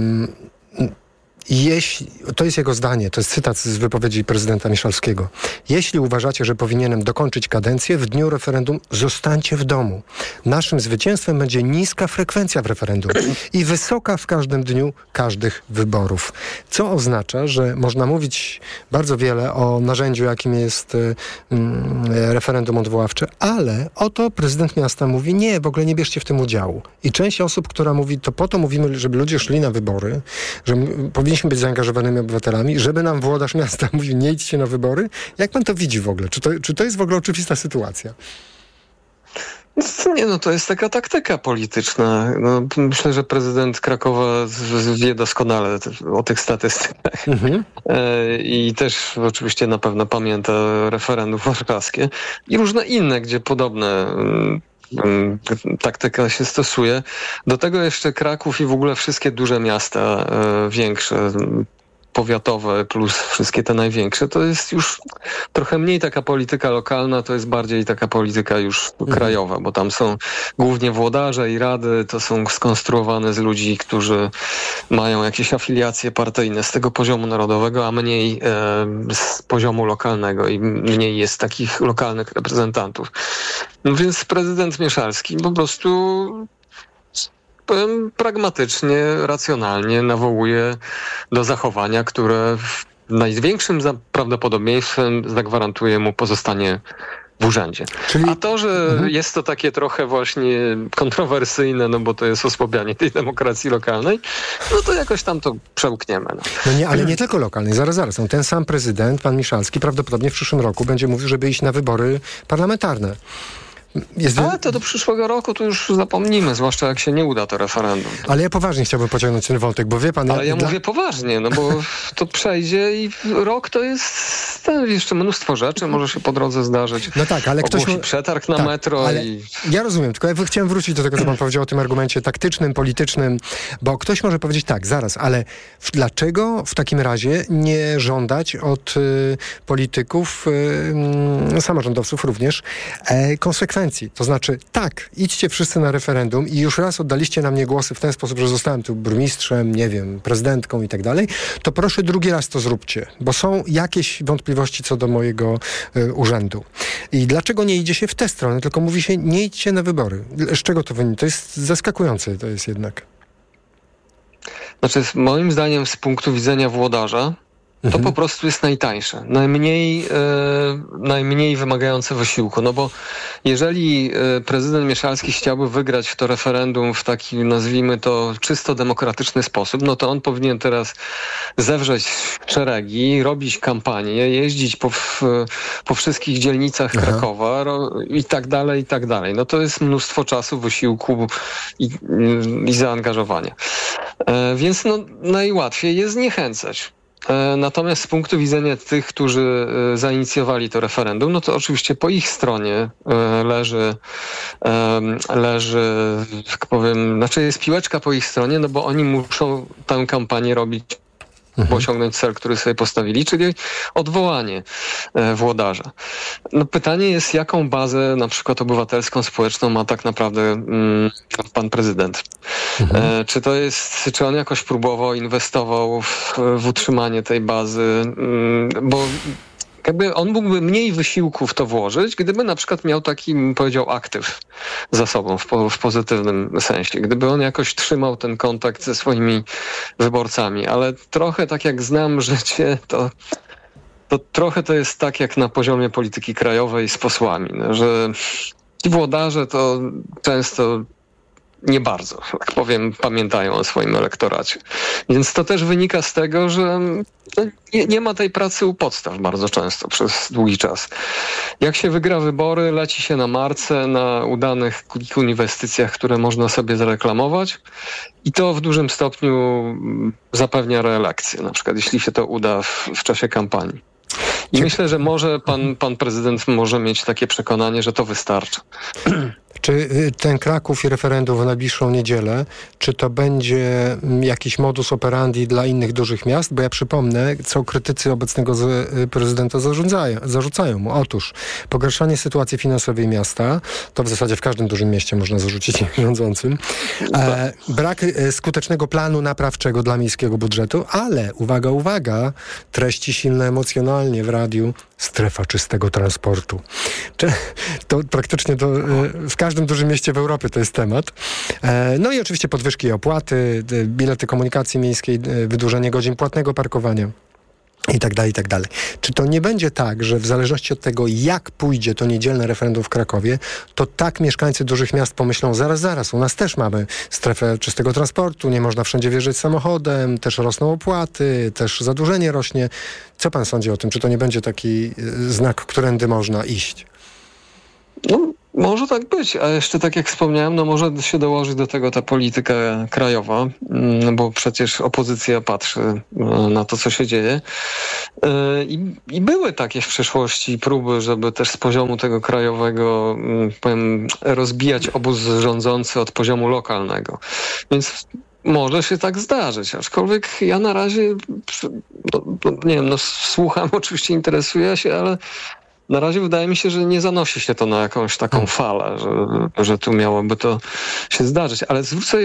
to jest jego zdanie, to jest cytat z wypowiedzi prezydenta Miszalskiego. Jeśli uważacie, że powinienem dokończyć kadencję, w dniu referendum zostańcie w domu. Naszym zwycięstwem będzie niska frekwencja w referendum i wysoka w każdym dniu każdych wyborów. Co oznacza, że można mówić bardzo wiele o narzędziu, jakim jest referendum odwoławcze, ale oto prezydent miasta mówi, nie, w ogóle nie bierzcie w tym udziału. I część osób, która mówi, to po to mówimy, żeby ludzie szli na wybory, że powinniśmy być zaangażowanymi obywatelami, żeby nam włodarz miasta mówił, nie idźcie na wybory. Jak pan to widzi w ogóle? Czy to jest w ogóle oczywista sytuacja? Nie, no to jest taka taktyka polityczna. No, myślę, że prezydent Krakowa wie doskonale o tych statystykach. I też oczywiście na pewno pamięta referendum warszawskie i różne inne, gdzie podobne taktyka się stosuje. Do tego jeszcze Kraków i w ogóle wszystkie duże miasta większe, powiatowe plus wszystkie te największe, to jest już trochę mniej taka polityka lokalna, to jest bardziej taka polityka już krajowa, bo tam są głównie włodarze i rady, to są skonstruowane z ludzi, którzy mają jakieś afiliacje partyjne z tego poziomu narodowego, a mniej z poziomu lokalnego i mniej jest takich lokalnych reprezentantów. No więc prezydent Mieszalski po prostu pragmatycznie, racjonalnie nawołuje do zachowania, które największym prawdopodobieństwem zagwarantuje mu pozostanie w urzędzie. A to, że jest to takie trochę właśnie kontrowersyjne, no bo to jest osłabianie tej demokracji lokalnej, no to jakoś tam to przełkniemy. No nie, ale nie tylko lokalnej. Zaraz. No ten sam prezydent, pan Miszalski, prawdopodobnie w przyszłym roku będzie mówił, żeby iść na wybory parlamentarne. Ale to do przyszłego roku to już zapomnimy, zwłaszcza jak się nie uda to referendum. Ale ja poważnie chciałbym pociągnąć ten wątek, bo wie pan... Ale ja mówię poważnie, no bo to przejdzie i rok to jest jeszcze mnóstwo rzeczy, może się po drodze zdarzyć. No tak, ale ktoś... przetarg na metro i... Ja rozumiem, tylko ja chciałem wrócić do tego, co pan powiedział o tym argumencie taktycznym, politycznym, bo ktoś może powiedzieć tak, zaraz, ale dlaczego w takim razie nie żądać od polityków, samorządowców również, konsekwencji? To znaczy, tak, idźcie wszyscy na referendum i już raz oddaliście na mnie głosy w ten sposób, że zostałem tu burmistrzem, nie wiem, prezydentką i tak dalej, to proszę drugi raz to zróbcie, bo są jakieś wątpliwości co do mojego urzędu. I dlaczego nie idzie się w tę stronę, tylko mówi się, nie idźcie na wybory. Z czego to wynika? To jest zaskakujące, to jest jednak. Znaczy, moim zdaniem z punktu widzenia włodarza, to po prostu jest najtańsze, najmniej wymagające wysiłku. No bo jeżeli prezydent Mieszalski chciałby wygrać w to referendum w taki, nazwijmy to, czysto demokratyczny sposób, no to on powinien teraz zewrzeć szeregi, robić kampanię, jeździć po wszystkich dzielnicach Krakowa i tak dalej, i tak dalej. No to jest mnóstwo czasu, wysiłku i zaangażowania. Więc no, najłatwiej jest zniechęcać. Natomiast z punktu widzenia tych, którzy zainicjowali to referendum, no to oczywiście po ich stronie leży, tak powiem, znaczy jest piłeczka po ich stronie, no bo oni muszą tę kampanię robić, by osiągnąć cel, który sobie postawili, czyli odwołanie włodarza. No pytanie jest, jaką bazę na przykład obywatelską, społeczną ma tak naprawdę pan prezydent. Czy on jakoś próbował, inwestował w utrzymanie tej bazy, bo jakby on mógłby mniej wysiłku w to włożyć, gdyby na przykład miał taki, bym powiedział, aktyw za sobą w pozytywnym sensie. Gdyby on jakoś trzymał ten kontakt ze swoimi wyborcami. Ale trochę tak jak znam życie, to trochę to jest tak jak na poziomie polityki krajowej z posłami, no, że ci włodarze to często nie bardzo, tak powiem, pamiętają o swoim elektoracie. Więc to też wynika z tego, że nie ma tej pracy u podstaw bardzo często przez długi czas. Jak się wygra wybory, leci się na marce, na udanych kilku inwestycjach, które można sobie zareklamować i to w dużym stopniu zapewnia reelekcję, na przykład jeśli się to uda w czasie kampanii. I myślę, że może pan prezydent może mieć takie przekonanie, że to wystarczy. Czy ten Kraków i referendum w najbliższą niedzielę, czy to będzie jakiś modus operandi dla innych dużych miast? Bo ja przypomnę, co krytycy obecnego prezydenta zarzucają mu. Otóż pogarszanie sytuacji finansowej miasta, to w zasadzie w każdym dużym mieście można zarzucić rządzącym, brak skutecznego planu naprawczego dla miejskiego budżetu, ale uwaga, treści silne emocjonalnie w radiu, strefa czystego transportu. To praktycznie w każdym dużym mieście w Europie to jest temat. No i oczywiście podwyżki i opłaty, bilety komunikacji miejskiej, wydłużenie godzin płatnego parkowania. I tak dalej. Czy to nie będzie tak, że w zależności od tego, jak pójdzie to niedzielne referendum w Krakowie, to tak mieszkańcy dużych miast pomyślą, zaraz, u nas też mamy strefę czystego transportu, nie można wszędzie wjeżdżać samochodem, też rosną opłaty, też zadłużenie rośnie. Co pan sądzi o tym? Czy to nie będzie taki znak, którędy można iść? No, Może tak być, a jeszcze tak jak wspomniałem, no może się dołożyć do tego ta polityka krajowa, bo przecież opozycja patrzy na to, co się dzieje. I były takie w przeszłości próby, żeby też z poziomu tego krajowego, rozbijać obóz rządzący od poziomu lokalnego. Więc może się tak zdarzyć, aczkolwiek ja na razie, nie wiem, słucham, oczywiście interesuję się, ale na razie wydaje mi się, że nie zanosi się to na jakąś taką falę, że tu miałoby to się zdarzyć. Ale zwrócę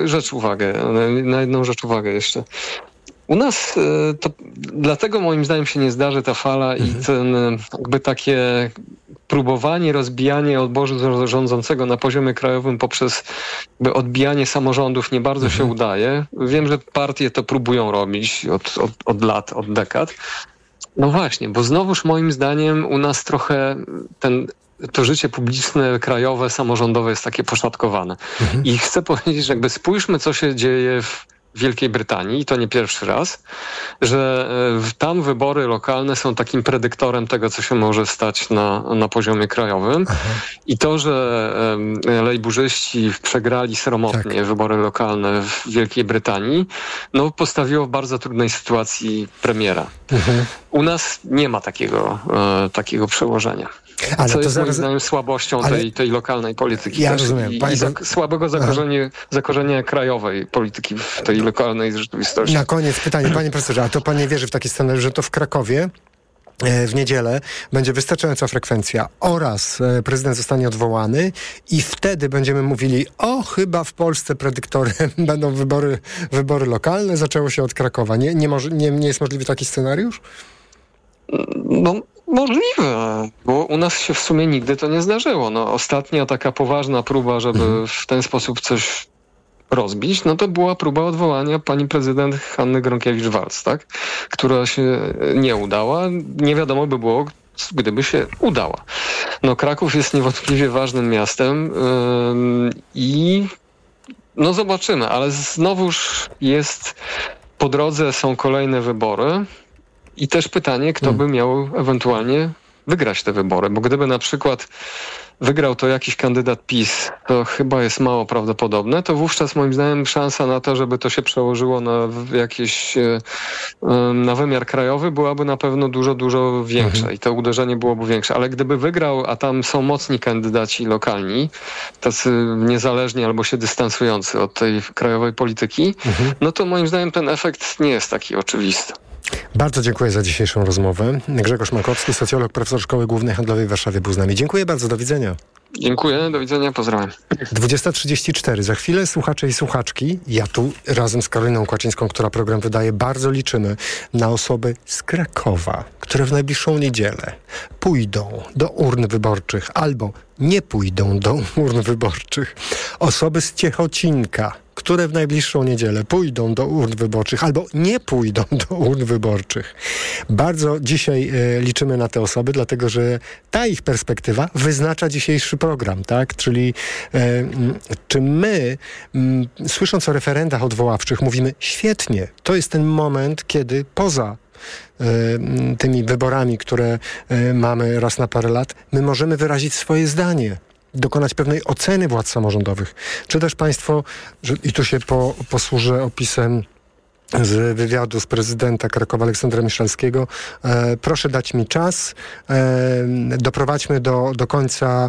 na jedną rzecz uwagę jeszcze. U nas to dlatego moim zdaniem się nie zdarzy ta fala i ten jakby takie próbowanie rozbijanie obozu rządzącego na poziomie krajowym poprzez jakby odbijanie samorządów nie bardzo się udaje. Wiem, że partie to próbują robić od lat, od dekad. No właśnie, bo znowuż moim zdaniem u nas trochę to życie publiczne, krajowe, samorządowe jest takie poszatkowane. I chcę powiedzieć, że jakby spójrzmy, co się dzieje w Wielkiej Brytanii, i to nie pierwszy raz, że tam wybory lokalne są takim predyktorem tego, co się może stać na poziomie krajowym. I to, że lejburzyści przegrali sromotnie wybory lokalne w Wielkiej Brytanii, no postawiło w bardzo trudnej sytuacji premiera. U nas nie ma takiego przełożenia. Ale co jest moim zdaniem słabością tej lokalnej polityki. Ja rozumiem. I słabego zakorzenia krajowej polityki w tej lokalnej rzeczywistości. Na koniec pytanie, panie profesorze, a to pan nie wierzy w taki scenariusz, że to w Krakowie w niedzielę będzie wystarczająca frekwencja oraz prezydent zostanie odwołany i wtedy będziemy mówili, chyba w Polsce predyktorem będą wybory lokalne, zaczęło się od Krakowa. Nie jest możliwy taki scenariusz? No, możliwe, bo u nas się w sumie nigdy to nie zdarzyło. No, ostatnia taka poważna próba, żeby w ten sposób coś rozbić, no to była próba odwołania pani prezydent Hanny Gronkiewicz-Waltz, tak? Która się nie udała. Nie wiadomo by było, gdyby się udała. No, Kraków jest niewątpliwie ważnym miastem i no zobaczymy, ale znowuż po drodze są kolejne wybory. I też pytanie, kto by miał ewentualnie wygrać te wybory, bo gdyby na przykład wygrał to jakiś kandydat PiS, to chyba jest mało prawdopodobne, to wówczas moim zdaniem szansa na to, żeby to się przełożyło na wymiar krajowy byłaby na pewno dużo, dużo większa i to uderzenie byłoby większe. Ale gdyby wygrał, a tam są mocni kandydaci lokalni, tacy niezależni albo się dystansujący od tej krajowej polityki, no to moim zdaniem ten efekt nie jest taki oczywisty. Bardzo dziękuję za dzisiejszą rozmowę. Grzegorz Makowski, socjolog, profesor Szkoły Głównej Handlowej w Warszawie był z nami. Dziękuję bardzo, do widzenia. Dziękuję, do widzenia, pozdrawiam. 20:34. Za chwilę słuchacze i słuchaczki, ja tu razem z Karoliną Kłaczyńską, która program wydaje, bardzo liczymy na osoby z Krakowa, które w najbliższą niedzielę pójdą do urn wyborczych albo nie pójdą do urn wyborczych. Osoby z Ciechocinka, które w najbliższą niedzielę pójdą do urn wyborczych albo nie pójdą do urn wyborczych. Bardzo dzisiaj liczymy na te osoby, dlatego że ta ich perspektywa wyznacza dzisiejszy program, tak? Czyli czy my, słysząc o referendach odwoławczych, mówimy świetnie, to jest ten moment, kiedy poza tymi wyborami, które mamy raz na parę lat, my możemy wyrazić swoje zdanie, dokonać pewnej oceny władz samorządowych. Czy też państwo, i tu się posłużę opisem z wywiadu z prezydenta Krakowa Aleksandra Miszalskiego, proszę dać mi czas, doprowadźmy do końca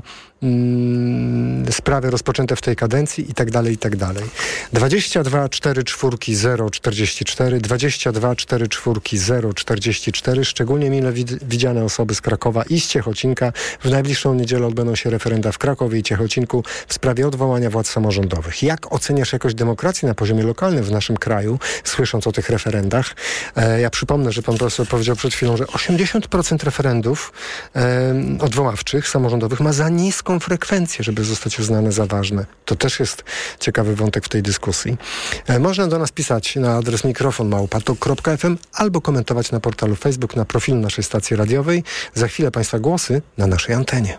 sprawy rozpoczęte w tej kadencji i tak dalej, i tak dalej. 22 44 044, 22 44 044, szczególnie mile widziane osoby z Krakowa i z Ciechocinka. W najbliższą niedzielę odbędą się referenda w Krakowie i Ciechocinku w sprawie odwołania władz samorządowych. Jak oceniasz jakość demokracji na poziomie lokalnym w naszym kraju, słysząc o tych referendach? Ja przypomnę, że pan profesor powiedział przed chwilą, że 80% referendów odwoławczych, samorządowych ma za niską frekwencję, żeby zostać uznane za ważne. To też jest ciekawy wątek w tej dyskusji. Można do nas pisać na adres mikrofon@tok.fm albo komentować na portalu Facebook, na profilu naszej stacji radiowej. Za chwilę państwa głosy na naszej antenie.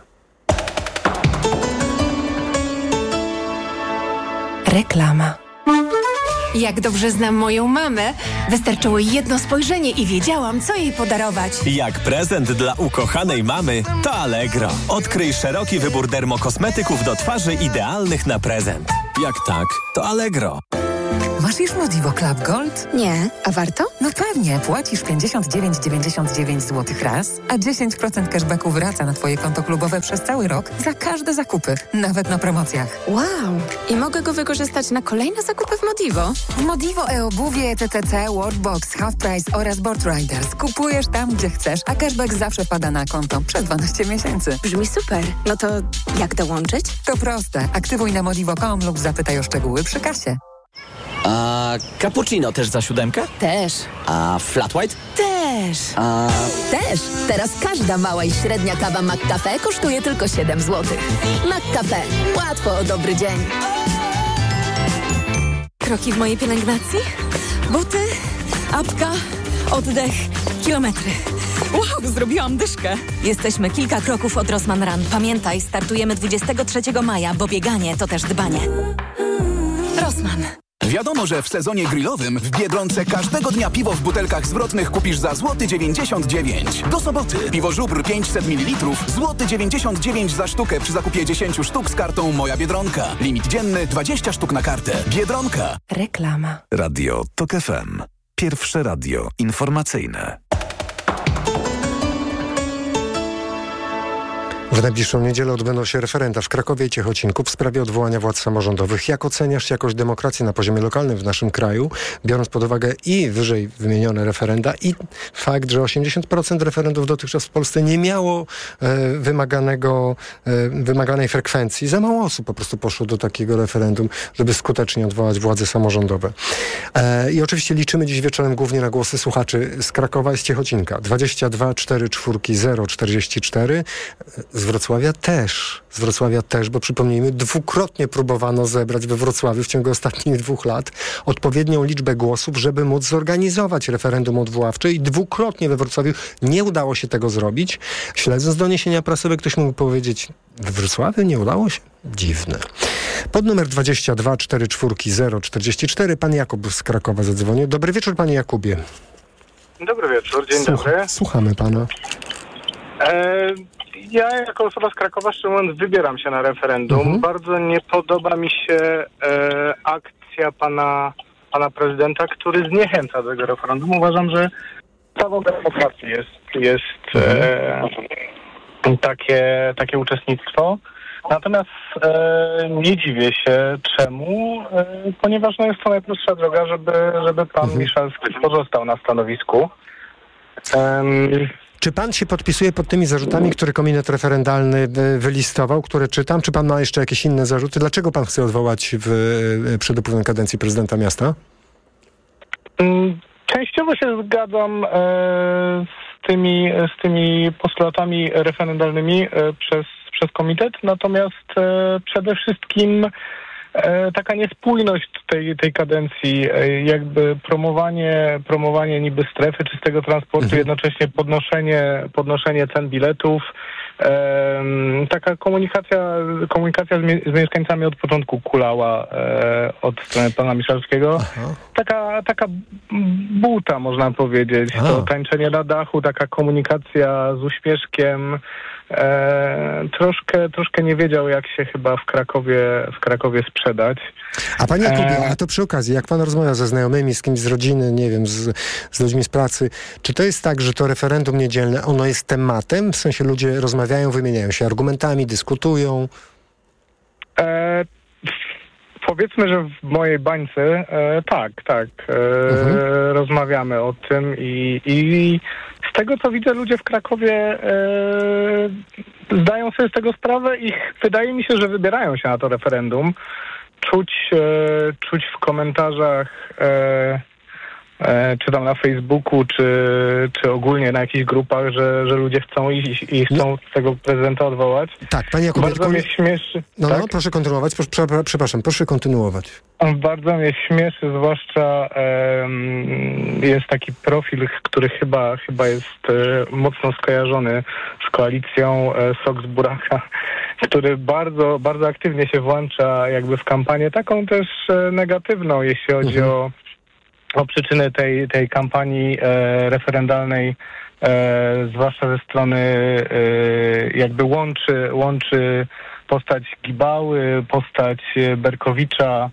Reklama. Jak dobrze znam moją mamę. Wystarczyło jedno spojrzenie i wiedziałam, co jej podarować. Jak prezent dla ukochanej mamy, to Allegro. Odkryj szeroki wybór dermokosmetyków do twarzy idealnych na prezent. Jak tak, to Allegro. Masz już Modivo Club Gold? Nie. A warto? No pewnie. Płacisz 59,99 zł raz, a 10% cashbacku wraca na twoje konto klubowe przez cały rok za każde zakupy, nawet na promocjach. Wow. I mogę go wykorzystać na kolejne zakupy w Modivo? W Modivo e-obuwie, TTC, Worldbox, Half Price oraz Board Riders. Kupujesz tam, gdzie chcesz, a cashback zawsze wpada na konto przez 12 miesięcy. Brzmi super. No to jak dołączyć? To proste. Aktywuj na modivo.com lub zapytaj o szczegóły przy kasie. A cappuccino też za 7? Też. A flat white? Też. A... Też. Teraz każda mała i średnia kawa McCafe kosztuje tylko 7 zł. McCafe. Łatwo o dobry dzień. Kroki w mojej pielęgnacji? Buty, apka, oddech, kilometry. Wow, zrobiłam dyszkę. Jesteśmy kilka kroków od Rossmann Run. Pamiętaj, startujemy 23 maja, bo bieganie to też dbanie. Rossmann. Wiadomo, że w sezonie grillowym w Biedronce każdego dnia piwo w butelkach zwrotnych kupisz za złoty 99. Do soboty piwo Żubr 500 ml, złoty 99 za sztukę przy zakupie 10 sztuk z kartą Moja Biedronka. Limit dzienny 20 sztuk na kartę. Biedronka. Reklama. Radio TOK FM. Pierwsze radio informacyjne. W najbliższą niedzielę odbędą się referenda w Krakowie i Ciechocinku w sprawie odwołania władz samorządowych. Jak oceniasz jakość demokracji na poziomie lokalnym w naszym kraju, biorąc pod uwagę i wyżej wymienione referenda i fakt, że 80% referendów dotychczas w Polsce nie miało wymaganej frekwencji. Za mało osób po prostu poszło do takiego referendum, żeby skutecznie odwołać władze samorządowe. I oczywiście liczymy dziś wieczorem głównie na głosy słuchaczy z Krakowa i z Ciechocinka. 22 44 044. Z Wrocławia też, bo przypomnijmy, dwukrotnie próbowano zebrać we Wrocławiu w ciągu ostatnich 2 lat odpowiednią liczbę głosów, żeby móc zorganizować referendum odwoławcze i dwukrotnie we Wrocławiu nie udało się tego zrobić. Śledząc doniesienia prasowe, ktoś mógł powiedzieć, we Wrocławiu nie udało się? Dziwne. Pod numer 22 44 044 pan Jakub z Krakowa zadzwonił. Dobry wieczór, panie Jakubie. Dobry wieczór, dzień dobry. Słuchamy pana. Ja jako osoba z Krakowa, szczerze mówiąc, wybieram się na referendum. Bardzo nie podoba mi się akcja pana prezydenta, który zniechęca do tego referendum. Uważam, że prawo demokracji jest takie uczestnictwo. Natomiast nie dziwię się czemu, ponieważ jest to najprostsza droga, żeby pan Miszalski pozostał na stanowisku. Czy pan się podpisuje pod tymi zarzutami, które komitet referendalny wylistował, które czytam? Czy pan ma jeszcze jakieś inne zarzuty? Dlaczego pan chce odwołać przed upływem kadencji prezydenta miasta? Częściowo się zgadzam z tymi postulatami referendalnymi przez komitet, natomiast przede wszystkim taka niespójność tej kadencji, jakby promowanie niby strefy czystego transportu, jednocześnie podnoszenie cen biletów, taka komunikacja z mieszkańcami od początku kulała od strony pana Miszalskiego. Taka buta, można powiedzieć. To tańczenie na dachu, taka komunikacja z uśmieszkiem. Troszkę nie wiedział, jak się chyba w Krakowie sprzedać. A panie Jakubie, a to przy okazji, jak pan rozmawia ze znajomymi, z kimś z rodziny, nie wiem, z ludźmi z pracy, czy to jest tak, że to referendum niedzielne, ono jest tematem? W sensie ludzie rozmawiają, wymieniają się argumentami, dyskutują? Powiedzmy, że w mojej bańce tak. Rozmawiamy o tym i z tego, co widzę, ludzie w Krakowie zdają sobie z tego sprawę i wydaje mi się, że wybierają się na to referendum. Czuć w komentarzach czy tam na Facebooku, czy ogólnie na jakichś grupach, że ludzie chcą iść i chcą tego prezydenta odwołać. Tak, panie Jakubie, bardzo mnie śmieszy. No, tak? no, proszę kontynuować. Przepraszam, proszę kontynuować. Bardzo mnie śmieszy, zwłaszcza jest taki profil, który chyba jest mocno skojarzony z koalicją Sok z Buraka, który bardzo, bardzo aktywnie się włącza jakby w kampanię taką też negatywną, jeśli chodzi o przyczyny tej kampanii referendalnej, zwłaszcza ze strony jakby łączy postać Gibały, postać Berkowicza,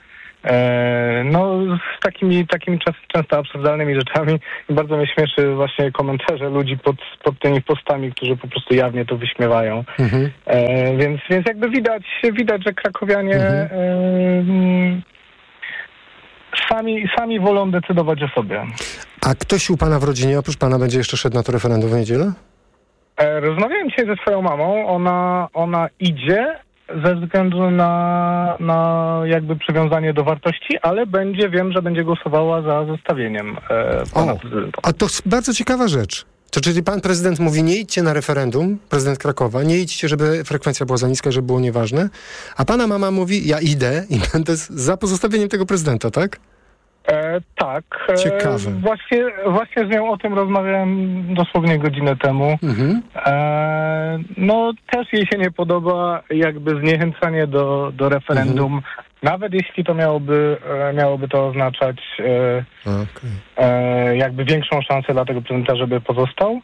z takimi często absurdalnymi rzeczami. I bardzo mnie śmieszy właśnie komentarze ludzi pod tymi postami, którzy po prostu jawnie to wyśmiewają. Więc jakby widać, że krakowianie sami wolą decydować o sobie. A ktoś u pana w rodzinie, oprócz pana, będzie jeszcze szedł na to referendum w niedzielę? Rozmawiałem dzisiaj ze swoją mamą. Ona idzie ze względu na jakby przywiązanie do wartości, ale wiem, że będzie głosowała za zostawieniem pana prezydenta. A to bardzo ciekawa rzecz. To czyli pan prezydent mówi, nie idźcie na referendum, prezydent Krakowa, nie idźcie, żeby frekwencja była za niska, żeby było nieważne, a pana mama mówi, ja idę i będę za pozostawieniem tego prezydenta, tak? Tak. Ciekawe. Właśnie z nią o tym rozmawiałem dosłownie godzinę temu. Też jej się nie podoba jakby zniechęcanie do referendum, nawet jeśli to miałoby to oznaczać jakby większą szansę dla tego prezydenta, żeby pozostał.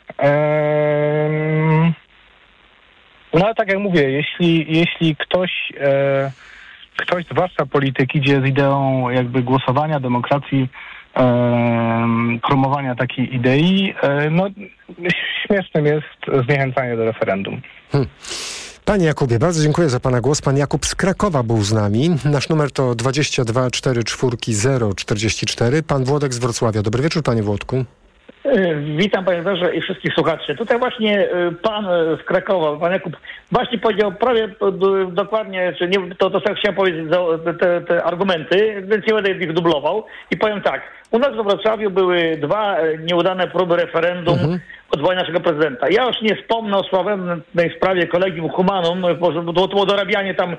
Ale tak jak mówię, jeśli ktoś zwłaszcza polityk idzie z ideą jakby głosowania, demokracji, promowania takiej idei, śmiesznym jest zniechęcanie do referendum. Panie Jakubie, bardzo dziękuję za pana głos. Pan Jakub z Krakowa był z nami. Nasz numer to 22 44 044. Pan Włodek z Wrocławia. Dobry wieczór, panie Włodku. Witam panie redaktorze i wszystkich słuchaczy. Tutaj właśnie pan z Krakowa, pan Jakub, właśnie powiedział prawie dokładnie, czy nie, to chciałem powiedzieć te argumenty, więc nie będę ich dublował. I powiem tak, u nas we Wrocławiu były 2 nieudane próby referendum odwołania naszego prezydenta. Ja już nie wspomnę o sławnej sprawie Collegium Humanum, bo to było dorabianie tam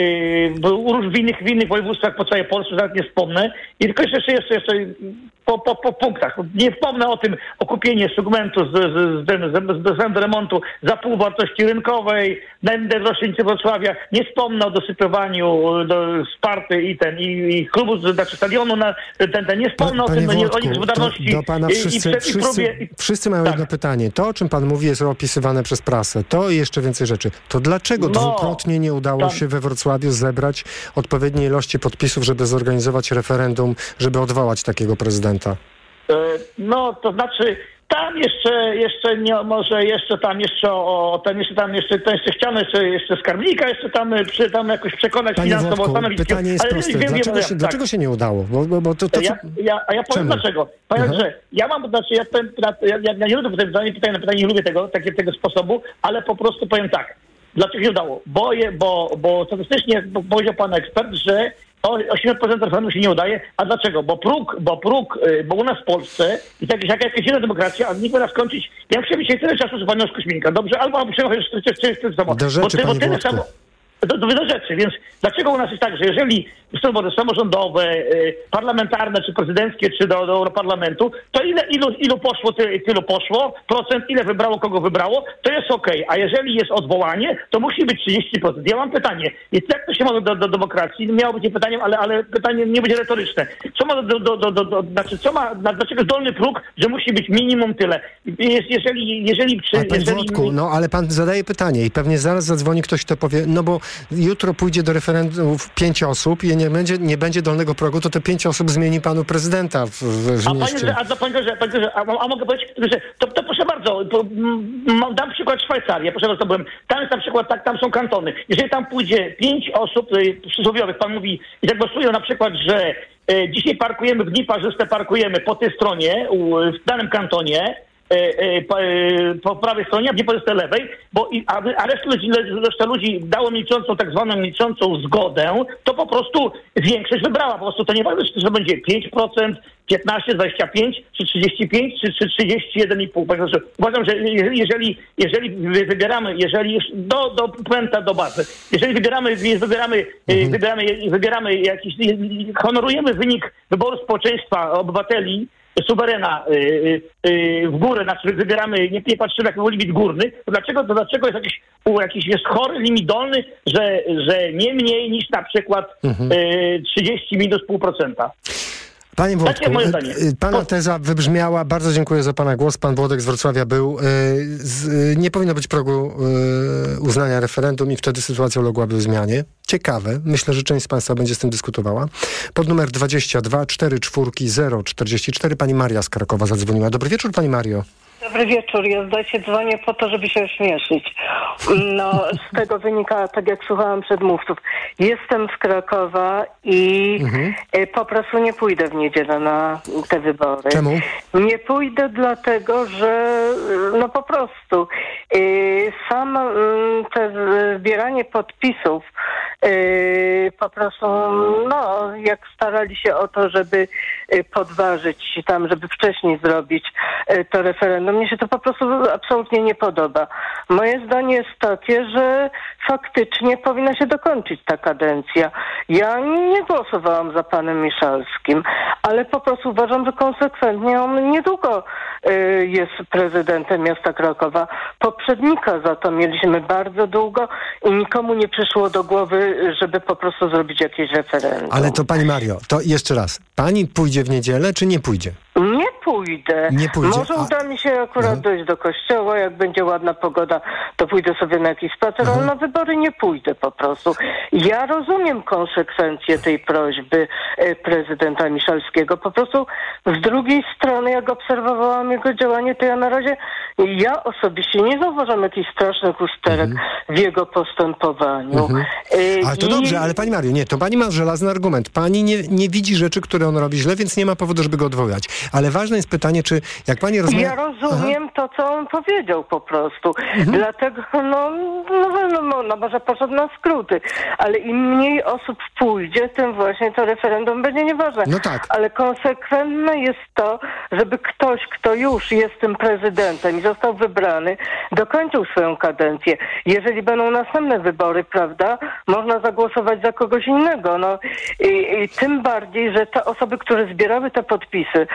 w innych województwach po całej Polsce, nawet nie wspomnę. I tylko jeszcze po punktach. Nie wspomnę o kupieniu segmentu z remontu za pół wartości rynkowej na rocznicy Wrocławia. Nie wspomnę o dosypywaniu do Sparty i klubu, znaczy stadionu na ten. Nie wspomnę o tym, o niegospodarności. Do pana wszyscy mają jedno pytanie. To, o czym pan mówi, jest opisywane przez prasę. To i jeszcze więcej rzeczy. To dlaczego dwukrotnie nie udało się we Wrocławiu zebrać odpowiedniej ilości podpisów, żeby zorganizować referendum, żeby odwołać takiego prezydenta? To znaczy tam jeszcze nie, może jeszcze chciano jeszcze skarbnika, jeszcze tam jakoś przekonać Panie finansowo. Włodku, pytanie jest proste. Dlaczego się nie udało? Ja powiem dlaczego. Powiem, że ja nie lubię pytania, nie lubię takiego sposobu, ale po prostu powiem tak. Dlaczego nie udało? Bo statystycznie powiedział pan ekspert, że 80% referendum się nie udaje. A dlaczego? Bo u nas w Polsce i tak jak jakaś jedna demokracja, a nie powinna skończyć. Ja chciałem dzisiaj tyle czasu z panią Kośminka, dobrze? Albo przejechać do rzeczy, panie Włodku. Do rzeczy, więc dlaczego u nas jest tak, że jeżeli są wybory samorządowe, parlamentarne, czy prezydenckie, czy do Europarlamentu, to ilu poszło, tylu poszło, procent, ile wybrało, kogo wybrało, to jest okej. A jeżeli jest odwołanie, to musi być 30%. Ja mam pytanie, jak to się ma do demokracji? Miało być nie pytaniem, ale pytanie nie będzie retoryczne. Co ma dlaczego dolny próg, że musi być minimum tyle? Panie Włodku, ale pan zadaje pytanie i pewnie zaraz zadzwoni ktoś, kto powie, bo jutro pójdzie do referendum 5 osób i nie będzie dolnego progu, to te 5 osób zmieni panu prezydenta w mieście. A mogę powiedzieć, że to proszę bardzo, dam przykład Szwajcarii, proszę bardzo, tam jest na przykład, tam są kantony. Jeżeli tam pójdzie 5 osób przysłowiowych, pan mówi, i tak głosują na przykład, że dzisiaj parkujemy w dni parzyste, parkujemy po tej stronie, w danym kantonie, po prawej stronie, a gdzie po tej lewej, a reszta ludzi dało milczącą, tak zwaną milczącą zgodę, to po prostu większość wybrała. Po prostu to nie ważne, czy to będzie 5%, 15, 25, czy 35, czy 31,5. Uważam, że jeżeli wybieramy, do puenta, do bazy, jeżeli wybieramy jakiś, honorujemy wynik wyboru społeczeństwa, obywateli, suwerena w górę, znaczy wybieramy, nie patrzymy jak limit górny, to dlaczego jest jakiś jest chory limit dolny, że nie mniej niż na przykład 30 minus 0,5%. Panie Włodku, pana teza wybrzmiała. Bardzo dziękuję za pana głos. Pan Włodek z Wrocławia był. Nie powinno być progu uznania referendum i wtedy sytuacja uległaby zmianie. Ciekawe. Myślę, że część z państwa będzie z tym dyskutowała. Pod numer 22 44 044 pani Maria z Krakowa zadzwoniła. Dobry wieczór, pani Mario. Dobry wieczór. Ja dzwonię po to, żeby się ośmieszyć. No, z tego wynika, tak jak słuchałam przedmówców. Jestem z Krakowa i po prostu nie pójdę w niedzielę na te wybory. Czemu? Nie pójdę dlatego, że no po prostu sam te zbieranie podpisów po prostu, no, jak starali się o to, żeby podważyć tam, żeby wcześniej zrobić to referendum. Mnie się to po prostu absolutnie nie podoba. Moje zdanie jest takie, że faktycznie powinna się dokończyć ta kadencja. Ja nie głosowałam za panem Miszalskim, ale po prostu uważam, że konsekwentnie on niedługo jest prezydentem miasta Krakowa. Poprzednika za to mieliśmy bardzo długo i nikomu nie przyszło do głowy, żeby po prostu zrobić jakieś referendum. Ale to pani Mario, to jeszcze raz. Pani pójdzie w niedzielę, czy nie pójdzie? Nie pójdę. Nie pójdzie. Może uda mi się akurat dojść do kościoła, jak będzie ładna pogoda, to pójdę sobie na jakiś spacer, ale na wybory nie pójdę po prostu. Ja rozumiem konsekwencje tej prośby prezydenta Miszalskiego. Po prostu z drugiej strony, jak obserwowałam jego działanie, to ja osobiście nie zauważam jakichś strasznych usterek w jego postępowaniu. Ale to dobrze, ale pani Mario, nie, to pani ma żelazny argument. Pani nie widzi rzeczy, które on robi źle, więc nie ma powodu, żeby go odwołać. Ale ważne jest pytanie, czy jak pani rozmawia... Ja rozumiem to, co on powiedział po prostu. Dlatego, może poszedł na skróty. Ale im mniej osób pójdzie, tym właśnie to referendum będzie nieważne. No tak. Ale konsekwentne jest to, żeby ktoś, kto już jest tym prezydentem i został wybrany, dokończył swoją kadencję. Jeżeli będą następne wybory, prawda, można zagłosować za kogoś innego. No i tym bardziej, że te osoby, które zbierały te podpisy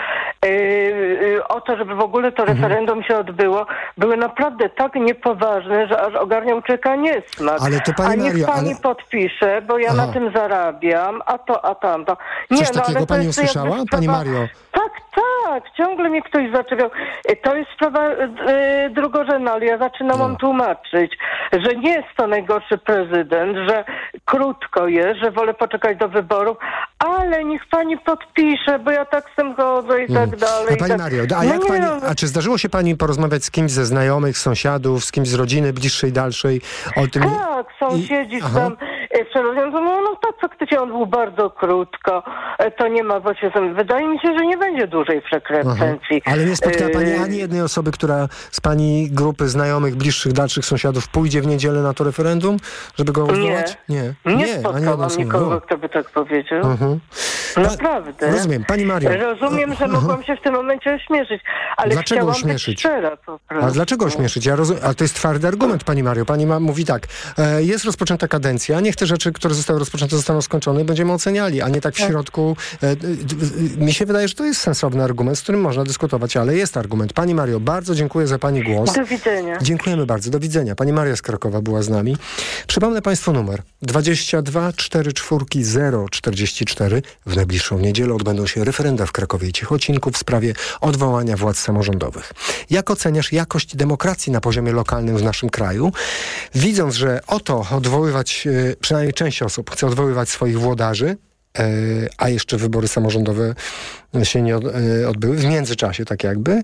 o to, żeby w ogóle to referendum się odbyło, były naprawdę tak niepoważne, że aż ogarniał czeka niesmak. Ale to pani niech Mario, pani podpisze, bo ja na tym zarabiam, a to, a tamto. Nie, coś takiego ale to pani jest usłyszała, pani Mario? Tak, ciągle mnie ktoś zaczepiał. To jest sprawa drugorzędna, ale ja zaczynam tłumaczyć, że nie jest to najgorszy prezydent, że krótko jest, że wolę poczekać do wyborów, ale niech pani podpisze, bo ja tak z tym chodzę i tak dalej. A pani Mario, a czy zdarzyło się pani porozmawiać z kimś ze znajomych, sąsiadów, z kimś z rodziny bliższej, dalszej o tym? Tak, sąsiedzi tam tak, faktycznie on był bardzo krótko. To nie ma właśnie... Wydaje mi się, że nie będzie dużej frekwencji. Ale nie spotkała pani ani jednej osoby, która z pani grupy znajomych, bliższych, dalszych sąsiadów pójdzie w niedzielę na to referendum, żeby go odwołać? Nie spotkałam nikogo, kto by tak powiedział. Naprawdę. Rozumiem. Pani Mario. Rozumiem, że mogłam się w tym momencie ośmieszyć, ale dlaczego chciałam ośmieszyć? być szczera po prostu. A dlaczego ośmieszyć? Ale to jest twardy argument, pani Mario. Pani mówi tak, jest rozpoczęta kadencja, niech te rzeczy, które zostały rozpoczęte, zostaną skończone i będziemy oceniali, a nie tak w środku. Mi się wydaje, że to jest sensowny argument, z którym można dyskutować, ale jest argument. Pani Mario, bardzo dziękuję za pani głos. Do widzenia. Dziękujemy bardzo. Do widzenia. Pani Maria z Krakowa była z nami. Przypomnę państwu numer 22 44 044. W najbliższą niedzielę odbędą się referenda w Krakowie i Ciechocinku w sprawie odwołania władz samorządowych. Jak oceniasz jakość demokracji na poziomie lokalnym w naszym kraju? Widząc, że oto odwoływać, przynajmniej część osób chce odwoływać swoich włodarzy, a jeszcze wybory samorządowe się nie odbyły, w międzyczasie tak jakby,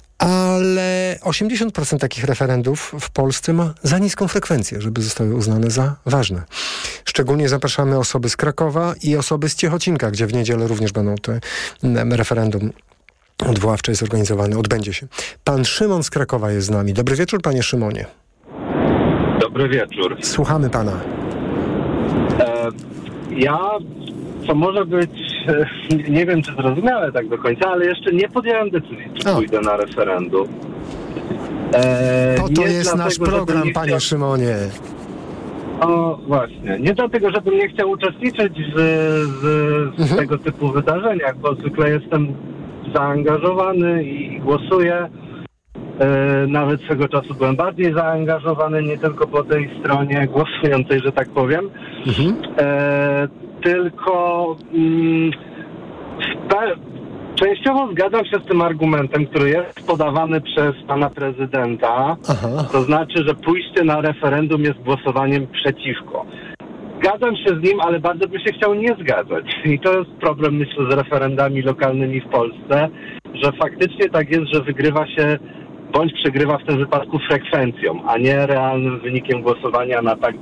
ale 80% takich referendów w Polsce ma za niską frekwencję, żeby zostały uznane za ważne. Szczególnie zapraszamy osoby z Krakowa i osoby z Ciechocinka, gdzie w niedzielę również będą te referendum odwoławcze jest organizowane, odbędzie się. Pan Szymon z Krakowa jest z nami. Dobry wieczór, panie Szymonie. Dobry wieczór. Słuchamy pana. Co może być, nie wiem czy zrozumiałe tak do końca, ale jeszcze nie podjąłem decyzji, czy pójdę na referendum. To jest nasz program, panie Szymonie. O, właśnie. Nie dlatego, żebym nie chciał uczestniczyć w tego typu wydarzeniach, bo zwykle jestem zaangażowany i głosuję. Nawet swego czasu byłem bardziej zaangażowany, nie tylko po tej stronie głosującej, że tak powiem. Tylko częściowo zgadzam się z tym argumentem, który jest podawany przez pana prezydenta. To znaczy, że pójście na referendum jest głosowaniem przeciwko. Zgadzam się z nim, ale bardzo bym się chciał nie zgadzać. I to jest problem, myślę, z referendami lokalnymi w Polsce, że faktycznie tak jest, że wygrywa się bądź przegrywa w tym wypadku frekwencją, a nie realnym wynikiem głosowania na tak